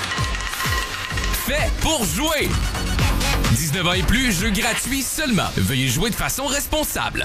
Fait pour jouer. dix-neuf ans et plus, jeu gratuit seulement. Veuillez jouer de façon responsable.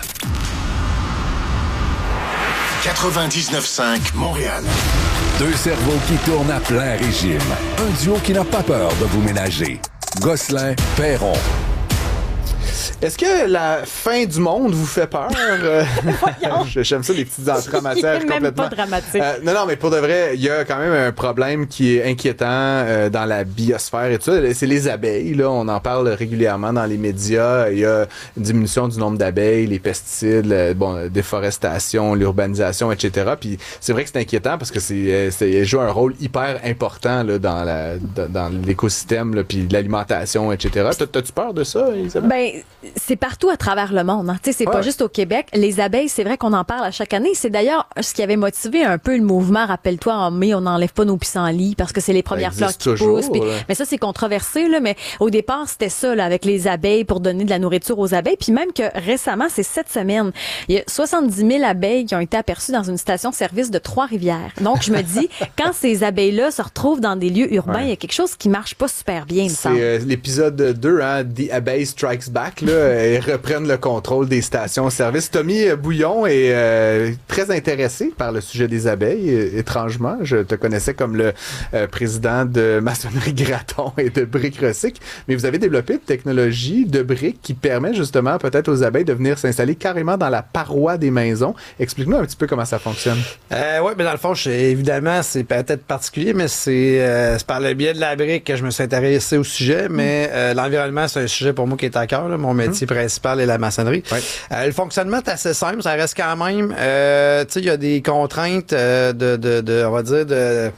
quatre-vingt-dix-neuf cinq Montréal. Deux cerveaux qui tournent à plein régime. Un duo qui n'a pas peur de vous ménager. Gosselin-Perron. Est-ce que la fin du monde vous fait peur? J'aime ça, les petites entrées en matière complètement. Même pas dramatique. Euh, non, non, mais pour de vrai, il y a quand même un problème qui est inquiétant euh, dans la biosphère et tout ça. C'est les abeilles, là. On en parle régulièrement dans les médias. Il y a une diminution du nombre d'abeilles, les pesticides, la, bon, déforestation, l'urbanisation, et cetera. Puis c'est vrai que c'est inquiétant parce que c'est, c'est elles jouent un rôle hyper important là, dans, la, dans, dans l'écosystème, là, puis l'alimentation, et cetera. T'as, t'as-tu peur de ça, Isabelle? Ben, c'est partout à travers le monde. Hein. Tu sais, c'est ouais. pas juste au Québec. Les abeilles, c'est vrai qu'on en parle à chaque année. C'est d'ailleurs ce qui avait motivé un peu le mouvement. Rappelle-toi, en mai, on n'enlève pas nos pissenlits parce que c'est les premières fleurs qui toujours, poussent. Pis, mais ça, c'est controversé, là. Mais au départ, c'était ça, là, avec les abeilles pour donner de la nourriture aux abeilles. Puis même que récemment, c'est cette semaine, il y a soixante-dix mille abeilles qui ont été aperçues dans une station-service de Trois-Rivières. Donc, je me dis, quand ces abeilles-là se retrouvent dans des lieux urbains, il ouais. y a quelque chose qui marche pas super bien, me semble. C'est euh, l'épisode deux, hein, The Abeille Strikes Back, là. Et reprennent le contrôle des stations-service. Tommy Bouillon est euh, très intéressé par le sujet des abeilles, euh, étrangement. Je te connaissais comme le euh, président de Maçonnerie Graton et de Briques Recyc, mais vous avez développé une technologie de briques qui permet justement peut-être aux abeilles de venir s'installer carrément dans la paroi des maisons. Explique-nous un petit peu comment ça fonctionne. Euh, oui, mais dans le fond, je, évidemment, c'est peut-être particulier, mais c'est, euh, c'est par le biais de la brique que je me suis intéressé au sujet, mais euh, l'environnement, c'est un sujet pour moi qui est à cœur, là, mon métier mmh. principal est la maçonnerie. Oui. Euh, le fonctionnement est assez simple, ça reste quand même, euh, tu sais, il y a des contraintes euh, de, de, de, on va dire, de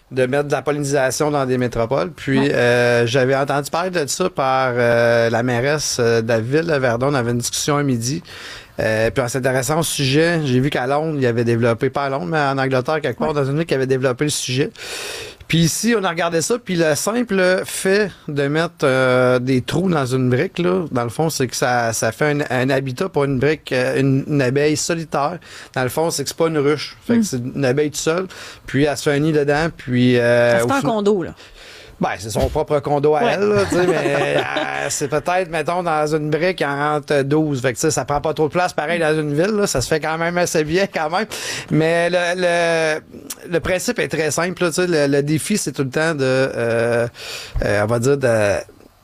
de mettre de la pollinisation dans des métropoles. Puis ouais. euh, j'avais entendu parler de ça par euh, la mairesse de la ville de Verdun. On avait une discussion à midi. Euh, puis en s'intéressant au sujet, j'ai vu qu'à Londres, il avait développé, pas à Londres, mais en Angleterre, quelque part, ouais. dans une ville qui avait développé le sujet. Puis ici, on a regardé ça, puis le simple fait de mettre euh, des trous dans une brique, là, dans le fond, c'est que ça, ça fait un, un habitat pour une brique, une, une abeille solitaire. Dans le fond, c'est que c'est pas une ruche. Fait mm. que c'est une abeille toute seule, puis elle se fait un nid dedans, puis... Euh, c'est pas un condo, là. Ben, c'est son propre condo à ouais. elle, là, tu sais, mais euh, c'est peut-être, mettons, dans une brique, il en rentre douze. Fait que, tu sais, ça prend pas trop de place, pareil, dans une ville, là, ça se fait quand même assez bien, quand même. Mais le, le, le principe est très simple, là, tu sais, le, le défi, c'est tout le temps de, euh, euh, on va dire, de...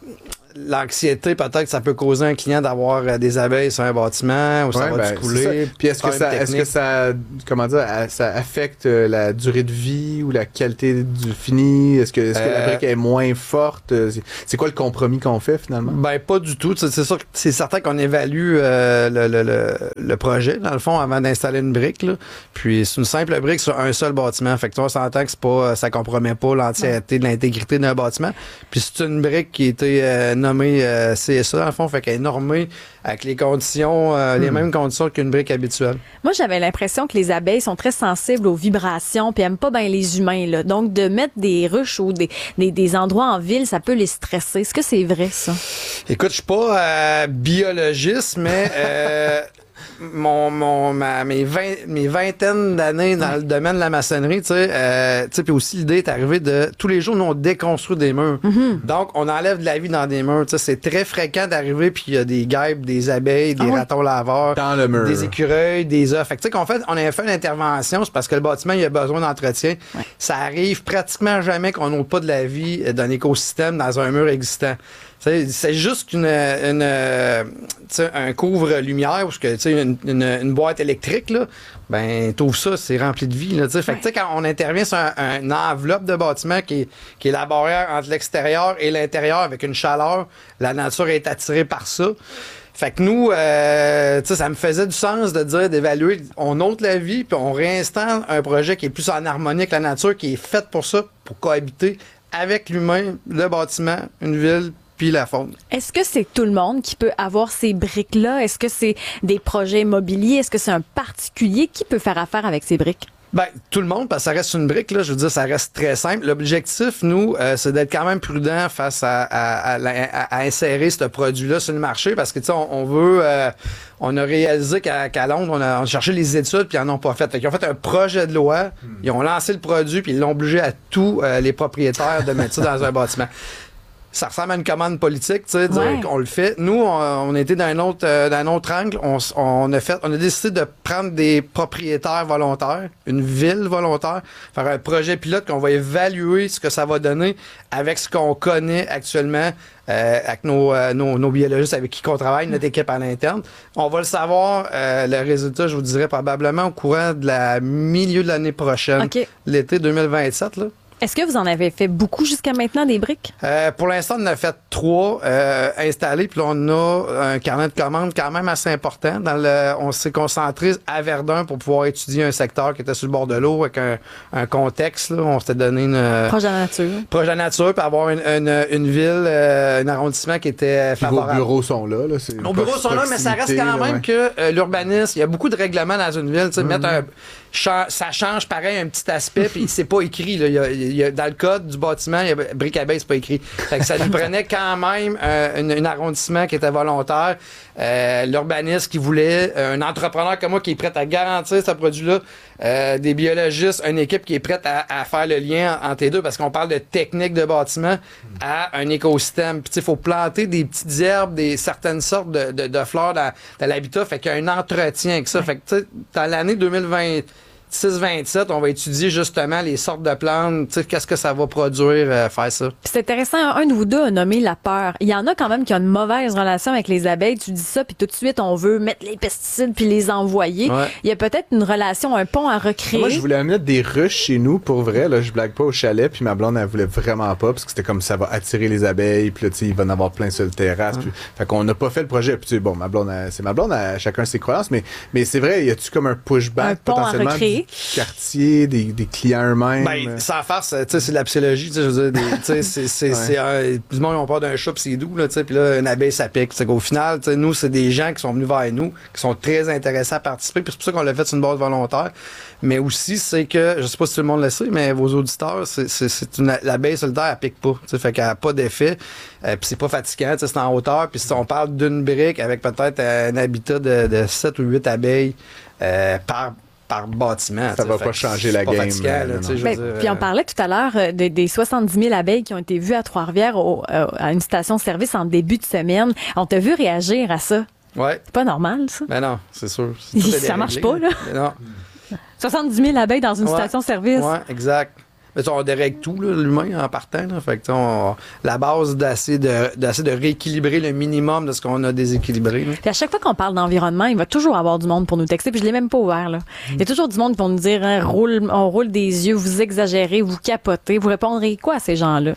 l'anxiété, peut-être que ça peut causer un client d'avoir des abeilles sur un bâtiment ou ça ouais, va ben, couler. Puis est-ce que ça, est-ce que ça, comment dire, ça affecte la durée de vie ou la qualité du fini? Est-ce que, est-ce que euh, la brique est moins forte? C'est quoi le compromis qu'on fait finalement? Ben pas du tout. C'est, c'est sûr que c'est certain qu'on évalue euh, le, le, le, le projet dans le fond avant d'installer une brique. Là. Puis c'est une simple brique sur un seul bâtiment. Fait que toi, on s'entend que c'est pas, ça compromet pas l'entièreté de l'intégrité d'un bâtiment. Puis c'est une brique qui a été euh, nommée euh, C S A dans le fond, fait qu'elle est normée avec les conditions, euh, hmm. les mêmes conditions qu'une brique habituelle. Moi, j'avais l'impression que les abeilles sont très sensibles aux vibrations puis aiment pas bien les humains, là. Donc, de mettre des ruches ou des, des, des endroits en ville, ça peut les stresser. Est-ce que c'est vrai, ça? Écoute, je suis pas euh, biologiste, mais... Euh, Mon, mon, ma, mes, vingt, mes vingtaines d'années dans le domaine de la maçonnerie, tu sais, euh, puis aussi l'idée est arrivée de tous les jours, nous on déconstruit des murs. Mm-hmm. Donc, on enlève de la vie dans des murs. Tu sais, c'est très fréquent d'arriver puis il y a des guêpes, des abeilles, des ah oui. ratons laveurs, dans le mur. Des écureuils, des œufs. Fait que tu sais qu'on fait, on a fait une intervention, c'est parce que le bâtiment il a besoin d'entretien. Ouais. Ça arrive pratiquement jamais qu'on n'ait pas de la vie d'un écosystème dans un mur existant. C'est, c'est juste une, une, un couvre-lumière, parce que une, une, une boîte électrique, là, ben, t'ouvres ça, c'est rempli de vie. Là, fait ouais. que quand on intervient sur un, un, une enveloppe de bâtiment qui est, qui est la barrière entre l'extérieur et l'intérieur avec une chaleur, la nature est attirée par ça. Fait que nous, euh, ça me faisait du sens de dire, d'évaluer, on ôte la vie, puis on réinstalle un projet qui est plus en harmonie avec la nature, qui est fait pour ça, pour cohabiter avec l'humain, le bâtiment, une ville, puis la faune. Est-ce que c'est tout le monde qui peut avoir ces briques-là? Est-ce que c'est des projets immobiliers? Est-ce que c'est un particulier qui peut faire affaire avec ces briques? Ben, tout le monde, parce que ça reste une brique, là, je veux dire, ça reste très simple. L'objectif, nous, euh, c'est d'être quand même prudent face à, à, à, à, à insérer ce produit-là sur le marché, parce que, tu sais, on, on veut... Euh, on a réalisé qu'à, qu'à Londres, on a, on a cherché les études, puis ils n'en ont pas fait. Fait qu'ils ont fait un projet de loi, hmm. ils ont lancé le produit, puis ils l'ont obligé à tous euh, les propriétaires de mettre ça dans un bâtiment. Ça ressemble à une commande politique, tu sais, dire ouais. qu'on le fait. Nous, on, on était d'un autre, euh, d'un autre angle. On, on a fait, on a décidé de prendre des propriétaires volontaires, une ville volontaire, faire un projet pilote qu'on va évaluer ce que ça va donner avec ce qu'on connaît actuellement, euh, avec nos, euh, nos, nos biologistes avec qui on travaille, notre équipe à l'interne. On va le savoir, euh, le résultat, je vous dirais probablement au courant de la milieu de l'année prochaine, okay. l'été deux mille vingt-sept, là. Est-ce que vous en avez fait beaucoup jusqu'à maintenant, des briques? Euh, pour l'instant, on en a fait trois euh, installés, puis là, on a un carnet de commandes quand même assez important. Dans le, on s'est concentré à Verdun pour pouvoir étudier un secteur qui était sur le bord de l'eau avec un, un contexte. Là. On s'était donné une... Proche de la nature. Proche de la nature, puis avoir une, une, une ville, euh, un arrondissement qui était favorable. Vos bureaux sont là. là c'est Nos bureaux sont là, mais ça reste quand même ouais. que euh, l'urbanisme, il y a beaucoup de règlements dans une ville. Tu sais, mmh. mettre un... Ça change pareil un petit aspect, puis c'est pas écrit. Là. Il y a, il y a, dans le code du bâtiment, il y a brique à baie, c'est pas écrit. Fait que ça lui prenait quand même euh, une, un arrondissement qui était volontaire, euh, l'urbaniste qui voulait, un entrepreneur comme moi qui est prêt à garantir ce produit-là, euh, des biologistes, une équipe qui est prête à, à faire le lien entre les deux, parce qu'on parle de technique de bâtiment à un écosystème. Puis il faut planter des petites herbes, des certaines sortes de, de, de fleurs dans, dans l'habitat, fait qu'il y a un entretien avec ça. Fait que tu sais, dans l'année deux mille vingt six vingt-sept, on va étudier justement les sortes de plantes, tu sais, qu'est-ce que ça va produire, euh, faire ça. C'est intéressant, un de vous deux a nommé la peur. Il y en a quand même qui ont une mauvaise relation avec les abeilles. Tu dis ça, puis tout de suite, on veut mettre les pesticides puis les envoyer. Ouais. Il y a peut-être une relation, un pont à recréer. Moi, je voulais mettre des ruches chez nous, pour vrai. Là, je blague pas au chalet, puis ma blonde, elle voulait vraiment pas, parce que c'était comme ça va attirer les abeilles, puis là, tu sais, il va en avoir plein sur le terrasse. Ouais. Puis, fait qu'on n'a pas fait le projet. Puis, tu sais, bon, ma blonde, elle, c'est ma blonde, elle, chacun ses croyances, mais, mais c'est vrai, y a-tu comme un pushback un pont potentiellement à recréer. Oui. quartier, des, des clients eux-mêmes. Ben, sans farce, tu sais, c'est de la psychologie, tu sais, je veux dire, des- tu sais, c'est, c'est, Ouais. c'est un, tout le monde, on part d'un chat pis c'est doux, là, tu sais, pis là, une abeille, ça pique. C'est qu'au final, tu sais, nous, c'est des gens qui sont venus vers nous, qui sont très intéressés à participer, puis c'est pour ça qu'on l'a fait sur une base volontaire. Mais aussi, c'est que, je sais pas si tout le monde le sait, mais vos auditeurs, c'est, c'est, c'est une, l'abeille solitaire, elle pique pas, tu sais, fait qu'elle a pas d'effet, euh, pis c'est pas fatigant, tu sais, c'est en hauteur, puis si on parle d'une brique avec peut-être un habitat de, de sept ou huit abeilles, euh, par par bâtiment. Ça t'sais. va Fait pas que changer c'est la pas game, fatigant, euh, là, non, t'sais, je veux Ben, dire, puis on euh, parlait tout à l'heure euh, des, des soixante-dix mille abeilles qui ont été vues à Trois-Rivières au- euh, à une station-service en début de semaine. On t'a vu réagir à ça. Ouais. C'est pas normal, ça. Ben non, c'est sûr. C'est tout est Ça marche déréglé, pas, là. Mais non. soixante-dix mille abeilles dans une Ouais. station-service. Ouais, exact. Mais tu sais, on dérègle tout, là, l'humain, en partant. Là. Fait que, tu sais, on- la base d'essayer de, d'essayer de rééquilibrer le minimum de ce qu'on a déséquilibré. Là. Puis à chaque fois qu'on parle d'environnement, il va toujours avoir du monde pour nous texter. Puis je l'ai même pas ouvert, là. Il y a toujours du monde qui va nous dire, hein, roule, on roule des yeux, vous exagérez, vous capotez. Vous répondrez quoi à ces gens-là?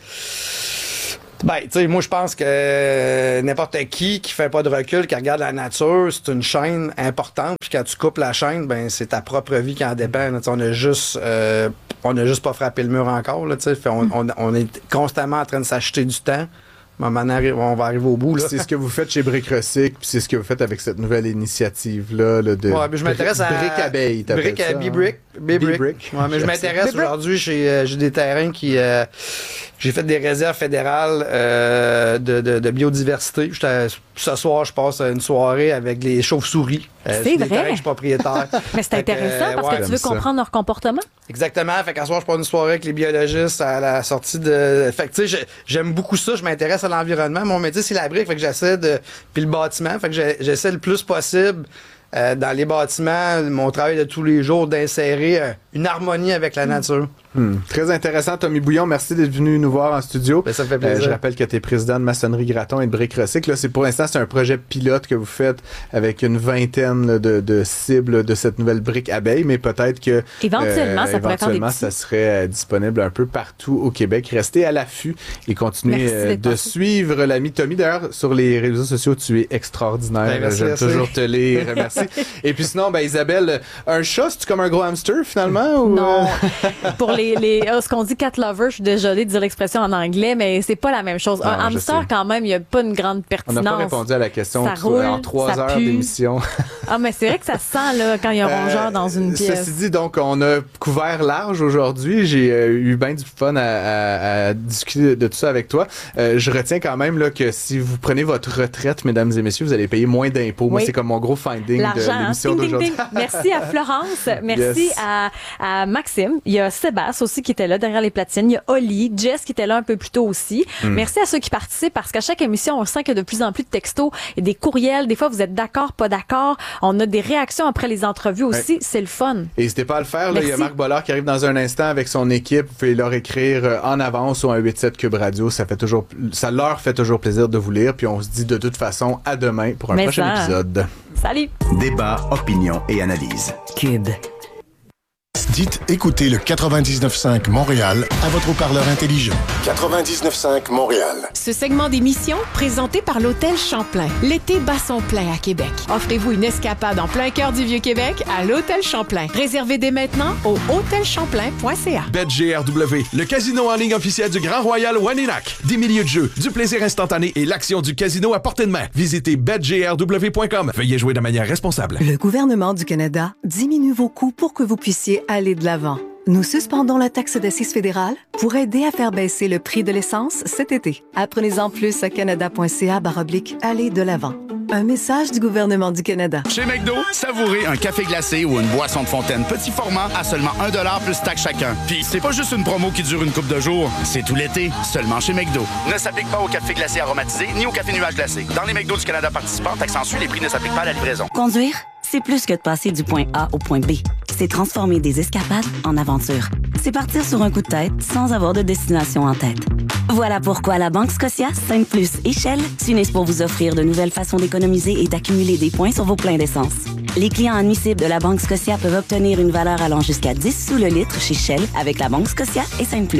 Ben, tu sais, moi, je pense que euh, n'importe qui qui fait pas de recul, qui regarde la nature, c'est une chaîne importante. Puis quand tu coupes la chaîne, ben, c'est ta propre vie qui en dépend. là. Tu sais, On a juste, euh, on a juste pas frappé le mur encore. Là, tu sais. Fait on, on, on est constamment en train de s'acheter du temps. À un moment donné, on va arriver au bout. Là. C'est ce que vous faites chez Brick Recycle, puis c'est ce que vous faites avec cette nouvelle initiative-là là, de Ouais, mais je m'intéresse à. Brick Abeille, t'appelles Brick ça, à hein? B-Brick. B-Brick. B-Brick. Ouais, mais je m'intéresse B-Brick. aujourd'hui, j'ai, euh, j'ai des terrains qui. euh, j'ai fait des réserves fédérales euh, de, de, de biodiversité. J'étais- ce soir, je passe une soirée avec les chauves-souris. Euh, C'est sur des vrai? terrains que je suis propriétaire. Mais c'est Fait que, intéressant parce ouais. que tu veux J'aime ça. comprendre leur comportement. Exactement. Fait qu'à soir, je passe une soirée avec les biologistes à la sortie de. Fait que tu sais, j'ai- j'aime beaucoup ça. Je m'intéresse à l'environnement. Mon métier, c'est la brique. Fait que j'essaie de. Puis le bâtiment. Fait que j'ai- j'essaie le plus possible. euh, dans les bâtiments, mon travail de tous les jours, d'insérer euh, une harmonie avec la nature. Hmm. Très intéressant, Tommy Bouillon. Merci d'être venu nous voir en studio. Ben, ça me fait plaisir. Euh, je rappelle que tu es président de Maçonnerie Graton et de Brick Recycle. Là, c'est pour l'instant, c'est un projet pilote que vous faites avec une vingtaine là, de, de cibles de cette nouvelle brique abeille, mais peut-être que Éventuellement, ça pourrait faire des éventuellement, petits. ça serait euh, disponible un peu partout au Québec. Restez à l'affût et continuez Merci euh, d'être de passé. suivre l'ami Tommy. D'ailleurs, sur les réseaux sociaux, tu es extraordinaire. Ben, merci, J'aime merci. toujours te lire. Merci. Et puis sinon, ben, Isabelle, un chat, c'est-tu comme un gros hamster finalement? Ou, Non. euh, Pour les, les euh, ce qu'on dit cat lover, je suis désolée de dire l'expression en anglais, mais c'est pas la même chose. Non, un je hamster, sais. quand même, il y a pas une grande On pertinence. n'a pas répondu à la question Ça sur- roule, en trois ça heures pue. d'émission. Ah, mais c'est vrai que ça sent, là, quand il y a un rongeur dans une pièce. Euh, Ceci dit, donc, on a couvert large aujourd'hui. J'ai euh, eu bien du fun à, à- à discuter de tout ça avec toi. Euh, je retiens quand même là, que si vous prenez votre retraite, mesdames et messieurs, vous allez payer moins d'impôts. Moi, Oui. c'est comme mon gros finding L'argent, de hein? l'émission Ding, ding, d'aujourd'hui. ding. Merci à Florence. Merci Yes. à, à Maxime. Il y a Sébastien aussi qui était là derrière les platines. Il y a Oli, Jess qui était là un peu plus tôt aussi. Mm. Merci à ceux qui participent parce qu'à chaque émission, on sent qu'il y a de plus en plus de textos et des courriels. Des fois, vous êtes d'accord, pas d'accord. On a des réactions après les entrevues aussi. Ouais. C'est le fun. Et n'hésitez pas à le faire. Là. Il y a Merci. Marc Bollard qui arrive dans un instant avec son équipe. Vous pouvez leur écrire euh, en avance ou un huit sept Cube Radio. Ça, fait toujours, ça leur fait toujours plaisir de vous lire. Puis on se dit de toute façon à demain pour un Mais prochain ça. épisode. Salut! Débat, opinion et analyse. Cube. Dites écoutez le quatre-vingt-dix-neuf cinq Montréal à votre haut-parleur intelligent. quatre-vingt-dix-neuf cinq Montréal. Ce segment d'émission, présenté par l'Hôtel Champlain. L'été bat son plein à Québec. Offrez-vous une escapade en plein cœur du Vieux-Québec à l'Hôtel Champlain. Réservez dès maintenant au hôtel champlain point c a. BetGRW, le casino en ligne officiel du Grand Royal Waninak. Des milliers de jeux, du plaisir instantané et l'action du casino à portée de main. Visitez bet G R W point com. Veuillez jouer de manière responsable. Le gouvernement du Canada diminue vos coûts pour que vous puissiez aller de l'avant. Nous suspendons la taxe d'assises fédérale pour aider à faire baisser le prix de l'essence cet été. Apprenez-en plus à canada point c a barre oblique aller de l'avant. Un message du gouvernement du Canada. Chez McDo, savourez un café glacé ou une boisson de fontaine petit format à seulement un dollar plus taxe chacun. Puis c'est pas juste une promo qui dure une couple de jours, c'est tout l'été, seulement chez McDo. Ne s'applique pas au café glacé aromatisé ni au café nuage glacé. Dans les McDo du Canada participants, taxe en Suisse, les prix ne s'appliquent pas à la livraison. Conduire, c'est plus que de passer du point A au point B. C'est transformer des escapades en aventures. C'est partir sur un coup de tête sans avoir de destination en tête. Voilà pourquoi la Banque Scotia, cinq plus et Shell s'unissent pour vous offrir de nouvelles façons d'économiser et d'accumuler des points sur vos pleins d'essence. Les clients admissibles de la Banque Scotia peuvent obtenir une valeur allant jusqu'à dix sous le litre chez Shell avec la Banque Scotia et cinq plus.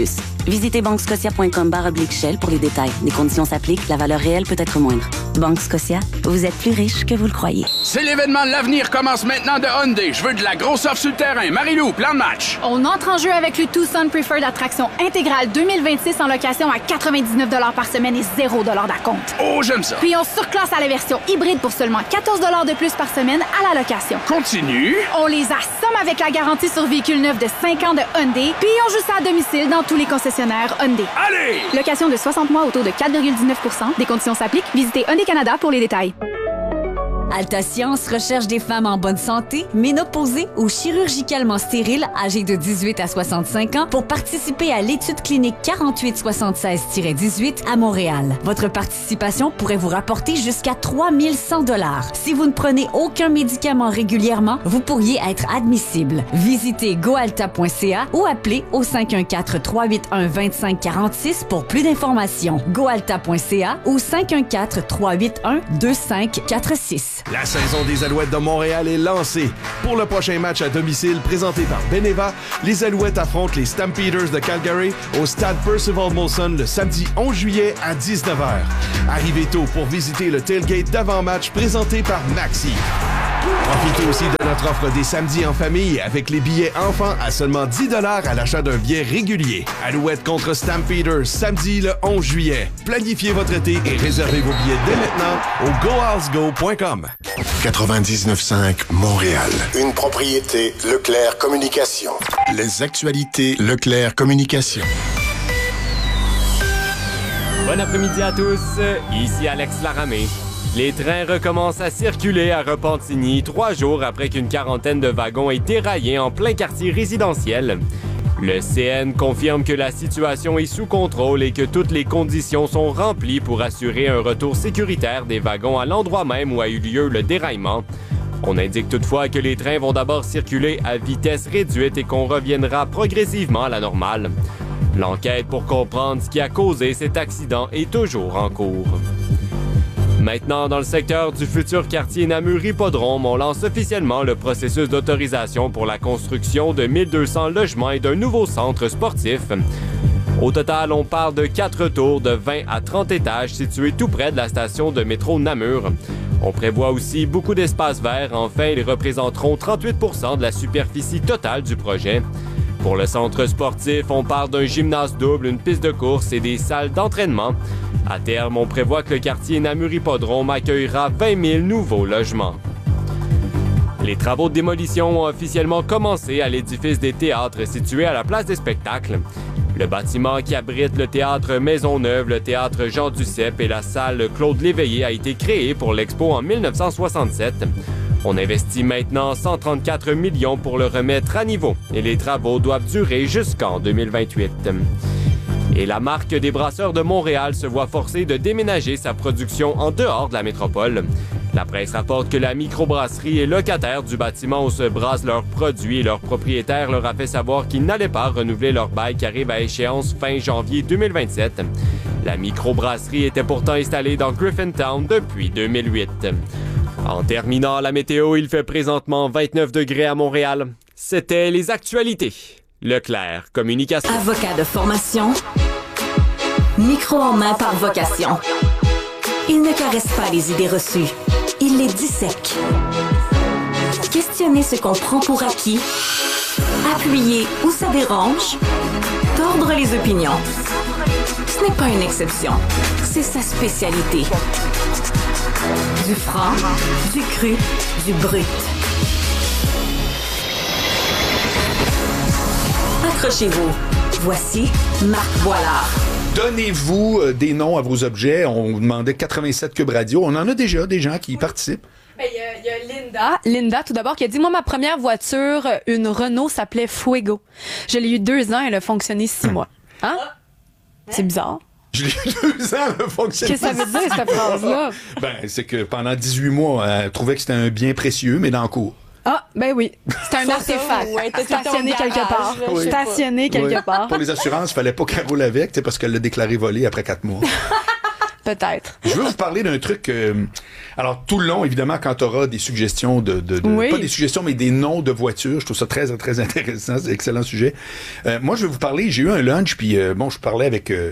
Visitez banquescotia.com barre oblique Shell pour les détails. Les conditions s'appliquent, la valeur réelle peut être moindre. Banque Scotia, vous êtes plus riche que vous le croyez. C'est l'événement de l'avenir commence maintenant de Hyundai. Je veux de la grosse offre sur le terrain. Marie-Lou, plan de match. On entre en jeu avec le Tucson Preferred Attraction intégrale deux mille vingt-six en location à quatre-vingt-dix-neuf dollars par semaine et zéro dollars d'acompte. Oh, j'aime ça. Puis on surclasse à la version hybride pour seulement quatorze dollars de plus par semaine à la location. Continue. On les assomme avec la garantie sur véhicule neuf de cinq ans de Hyundai, puis on joue ça à domicile dans tous les concessionnaires Hyundai. Allez! Location de soixante mois au taux de quatre virgule dix-neuf pour cent. Des conditions s'appliquent. Visitez Hyundai Canada pour les détails. Alta Science recherche des femmes en bonne santé, ménopausées ou chirurgicalement stériles âgées de dix-huit à soixante-cinq ans pour participer à l'étude clinique quarante-huit soixante-seize dix-huit à Montréal. Votre participation pourrait vous rapporter jusqu'à trois mille cent dollars. Si vous ne prenez aucun médicament régulièrement, vous pourriez être admissible. Visitez goalta point c a ou appelez au cinq un quatre, trois huit un, deux cinq quatre six pour plus d'informations. goalta point c a ou cinq un quatre, trois huit un, deux cinq quatre six. La saison des Alouettes de Montréal est lancée. Pour le prochain match à domicile présenté par Beneva, les Alouettes affrontent les Stampeders de Calgary au stade Percival Molson le samedi onze juillet à dix-neuf heures. Arrivez tôt pour visiter le tailgate d'avant-match présenté par Maxi. Profitez aussi de notre offre des samedis en famille avec les billets enfants à seulement dix dollars à l'achat d'un billet régulier. Alouettes contre Stampeders, samedi le onze juillet. Planifiez votre été et réservez vos billets dès maintenant au go house go point com. quatre-vingt-dix-neuf cinq Montréal. Une propriété Leclerc Communication. Les actualités Leclerc Communication. Bon après-midi à tous, ici Alex Laramé. Les trains recommencent à circuler à Repentigny trois jours après qu'une quarantaine de wagons aient déraillé en plein quartier résidentiel. Le C N confirme que la situation est sous contrôle et que toutes les conditions sont remplies pour assurer un retour sécuritaire des wagons à l'endroit même où a eu lieu le déraillement. On indique toutefois que les trains vont d'abord circuler à vitesse réduite et qu'on reviendra progressivement à la normale. L'enquête pour comprendre ce qui a causé cet accident est toujours en cours. Maintenant, dans le secteur du futur quartier Namur-Hippodrome, on lance officiellement le processus d'autorisation pour la construction de mille deux cents logements et d'un nouveau centre sportif. Au total, on parle de quatre tours de vingt à trente étages situés tout près de la station de métro Namur. On prévoit aussi beaucoup d'espaces verts. Enfin, ils représenteront trente-huit pour cent de la superficie totale du projet. Pour le centre sportif, on parle d'un gymnase double, une piste de course et des salles d'entraînement. À terme, on prévoit que le quartier Namur-Hippodrome accueillera vingt mille nouveaux logements. Les travaux de démolition ont officiellement commencé à l'édifice des théâtres situé à la place des spectacles. Le bâtiment qui abrite le théâtre Maisonneuve, le théâtre Jean Duceppe et la salle Claude Léveillé a été créé pour l'expo en mille neuf cent soixante-sept. On investit maintenant cent trente-quatre millions pour le remettre à niveau et les travaux doivent durer jusqu'en deux mille vingt-huit. Et la marque des Brasseurs de Montréal se voit forcée de déménager sa production en dehors de la métropole. La presse rapporte que la microbrasserie est locataire du bâtiment où se brassent leurs produits et leur propriétaire leur a fait savoir qu'ils n'allaient pas renouveler leur bail qui arrive à échéance fin janvier deux mille vingt-sept. La microbrasserie était pourtant installée dans Griffintown depuis deux mille huit. En terminant la météo, il fait présentement vingt-neuf degrés à Montréal. C'était les actualités. Leclerc Communication. Avocat de formation, micro en main par vocation. Il ne caresse pas les idées reçues, il les dissèque. Questionner ce qu'on prend pour acquis, appuyer où ça dérange, tordre les opinions. Ce n'est pas une exception, c'est sa spécialité. Du franc, du cru, du brut. Accrochez-vous. Voici Marc Boilard. Donnez-vous euh, des noms à vos objets. On demandait quatre-vingt-sept Cube Radio. On en a déjà des gens qui y participent. Il ben, y, y a Linda, Linda tout d'abord, qui a dit, moi, ma première voiture, une Renault, s'appelait Fuego. Je l'ai eu deux ans, elle a fonctionné six mois. Hein? C'est bizarre. Je l'ai eu deux ans, elle a fonctionné. Qu'est-ce que ça veut dire, cette phrase-là? Ben, c'est que pendant dix-huit mois, elle trouvait que c'était un bien précieux, mais dans le cours. Ah, ben oui. C'est un ça, artefact. Ouais, stationné quelque part. Oui. Stationné quelque oui. part. Pour les assurances, il fallait pas qu'elle roule avec, parce qu'elle l'a déclaré volé après quatre mois. Peut-être. Je veux vous parler d'un truc. Euh, alors, tout le long, évidemment, quand tu auras des suggestions de. de, de oui. Pas des suggestions, mais des noms de voitures. Je trouve ça très, très intéressant. C'est un excellent sujet. Euh, moi, je vais vous parler. J'ai eu un lunch, puis euh, bon, je parlais avec euh,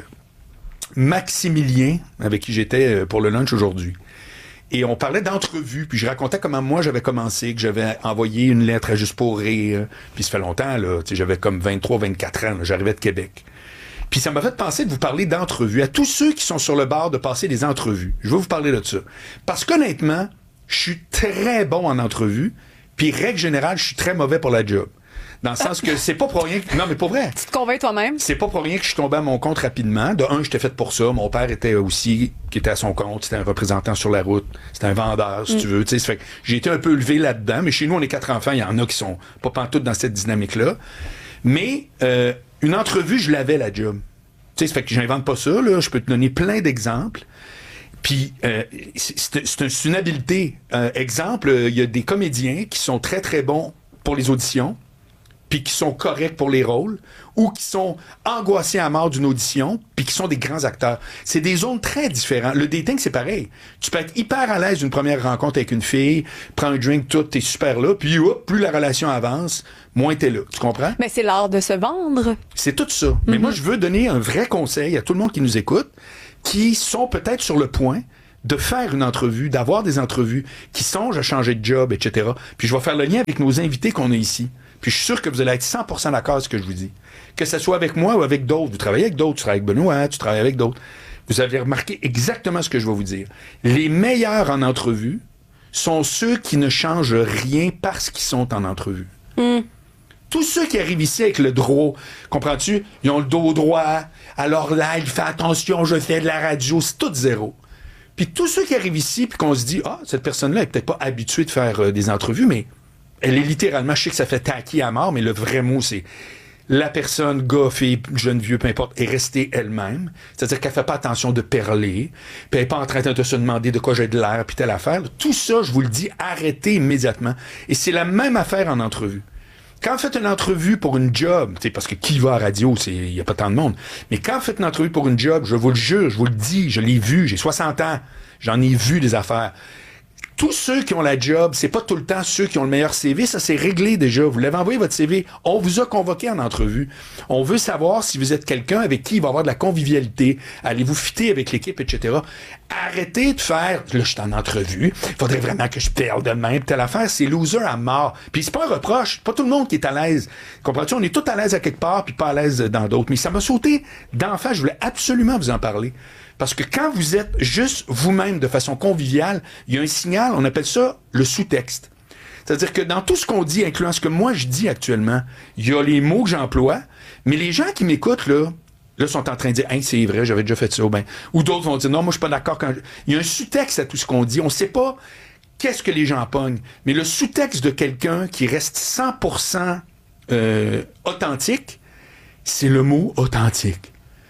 Maximilien, avec qui j'étais euh, pour le lunch aujourd'hui. Et on parlait d'entrevues, puis je racontais comment moi j'avais commencé, que j'avais envoyé une lettre à Juste pour rire. Puis ça fait longtemps, là. Tu sais, j'avais comme vingt-trois, vingt-quatre ans, là, j'arrivais de Québec. Puis ça m'a fait penser de vous parler d'entrevues. À tous ceux qui sont sur le bord de passer des entrevues, je vais vous parler de ça. Parce qu'honnêtement, je suis très bon en entrevue, puis règle générale, je suis très mauvais pour la job. Dans le sens que c'est pas pour rien que... Non, mais pour vrai. Tu te convaincs toi-même? C'est pas pour rien que je suis tombé à mon compte rapidement. De un, j'étais fait pour ça. Mon père était aussi, qui était à son compte. C'était un représentant sur la route. C'était un vendeur, si mm. tu veux. Tu sais, fait que j'ai été un peu élevé là-dedans. Mais chez nous, on est quatre enfants. Il y en a qui sont pas pantoute dans cette dynamique-là. Mais euh, une entrevue, je l'avais, la job. Tu sais, ça fait que j'invente pas ça, là. Je peux te donner plein d'exemples. Puis, euh, c'est, c'est, c'est une habileté. Euh, exemple, il euh, y a des comédiens qui sont très, très bons pour les auditions, puis qui sont corrects pour les rôles, ou qui sont angoissés à mort d'une audition, puis qui sont des grands acteurs. C'est des zones très différentes. Le dating, c'est pareil. Tu peux être hyper à l'aise d'une première rencontre avec une fille, prends un drink, tout, t'es super là, puis hop, plus la relation avance, moins t'es là. Tu comprends? Mais c'est l'art de se vendre. C'est tout ça. Mm-hmm. Mais moi, je veux donner un vrai conseil à tout le monde qui nous écoute, qui sont peut-être sur le point de faire une entrevue, d'avoir des entrevues, qui songent à changer de job, et cetera. Puis je vais faire le lien avec nos invités qu'on a ici. Puis je suis sûr que vous allez être cent pour cent d'accord avec ce que je vous dis. Que ce soit avec moi ou avec d'autres. Vous travaillez avec d'autres, tu travailles avec Benoît, tu travailles avec d'autres. Vous avez remarqué exactement ce que je vais vous dire. Les meilleurs en entrevue sont ceux qui ne changent rien parce qu'ils sont en entrevue. Mm. Tous ceux qui arrivent ici avec le droit, comprends-tu? Ils ont le dos droit, alors là, il fait attention, je fais de la radio, c'est tout zéro. Puis tous ceux qui arrivent ici, puis qu'on se dit, ah, cette personne-là est peut-être pas habituée de faire euh, des entrevues, mais elle est littéralement, je sais que ça fait taquer à mort, mais le vrai mot, c'est la personne, gars, fille, jeune, vieux, peu importe, est restée elle-même. C'est-à-dire qu'elle fait pas attention de perler, puis elle est pas en train de se demander de quoi j'ai de l'air, puis telle affaire. Tout ça, je vous le dis, arrêtez immédiatement. Et c'est la même affaire en entrevue. Quand vous faites une entrevue pour une job, parce que qui va à radio, il n'y a pas tant de monde, mais quand vous faites une entrevue pour une job, je vous le jure, je vous le dis, je l'ai vu, j'ai soixante ans, j'en ai vu des affaires. Tous ceux qui ont la job, c'est pas tout le temps ceux qui ont le meilleur C V, ça c'est réglé déjà. Vous l'avez envoyé votre C V, on vous a convoqué en entrevue. On veut savoir si vous êtes quelqu'un avec qui il va y avoir de la convivialité, allez-vous fitter avec l'équipe, et cetera. Arrêtez de faire, là je suis en entrevue, il faudrait vraiment que je parle de même, telle affaire, c'est loser à mort. Puis c'est pas un reproche, pas tout le monde qui est à l'aise. Comprends-tu? On est tous à l'aise à quelque part, puis pas à l'aise dans d'autres. Mais ça m'a sauté d'en face, je voulais absolument vous en parler. Parce que quand vous êtes juste vous-même de façon conviviale, il y a un signal, on appelle ça le sous-texte. C'est-à-dire que dans tout ce qu'on dit, incluant ce que moi je dis actuellement, il y a les mots que j'emploie, mais les gens qui m'écoutent, là, là, sont en train de dire, hey, c'est vrai, j'avais déjà fait ça, ben, ou d'autres vont dire, non, moi, je suis pas d'accord quand. Il y a un sous-texte à tout ce qu'on dit. On sait pas qu'est-ce que les gens pognent, mais le sous-texte de quelqu'un qui reste cent pour cent euh, authentique, c'est le mot authentique.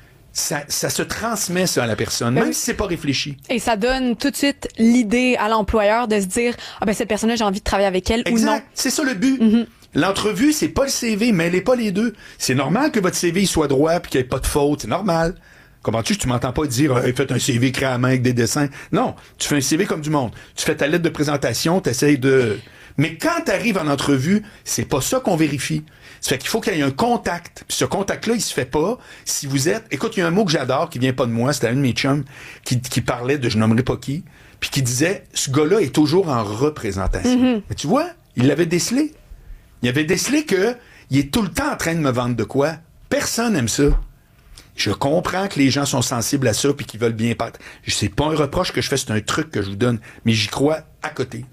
Ça, ça se transmet, ça, à la personne, même oui. si c'est pas réfléchi. Et ça donne tout de suite l'idée à l'employeur de se dire, ah ben, cette personne-là, j'ai envie de travailler avec elle exact. ou non. C'est ça le but. Mm-hmm. L'entrevue, c'est pas le C V, mêlez pas les deux. C'est normal que votre C V il soit droit puis qu'il n'y ait pas de faute. C'est normal. Comment-tu, tu m'entends pas dire, hey, faites un C V écrit à la main avec des dessins. Non. Tu fais un C V comme du monde. Tu fais ta lettre de présentation, tu essaies de. Mais quand tu arrives en entrevue, c'est pas ça qu'on vérifie. Ça fait qu'il faut qu'il y ait un contact. Puis ce contact-là, il se fait pas si vous êtes... Écoute, il y a un mot que j'adore qui vient pas de moi. C'était un de mes chums qui, qui parlait de je nommerai pas qui, puis qui disait, ce gars-là est toujours en représentation. Mm-hmm. Mais tu vois, il l'avait décelé. Il avait décelé que il est tout le temps en train de me vendre de quoi. Personne aime ça. Je comprends que les gens sont sensibles à ça puis qu'ils veulent bien paraître. C'est pas un reproche que je fais, c'est un truc que je vous donne. Mais j'y crois à côté.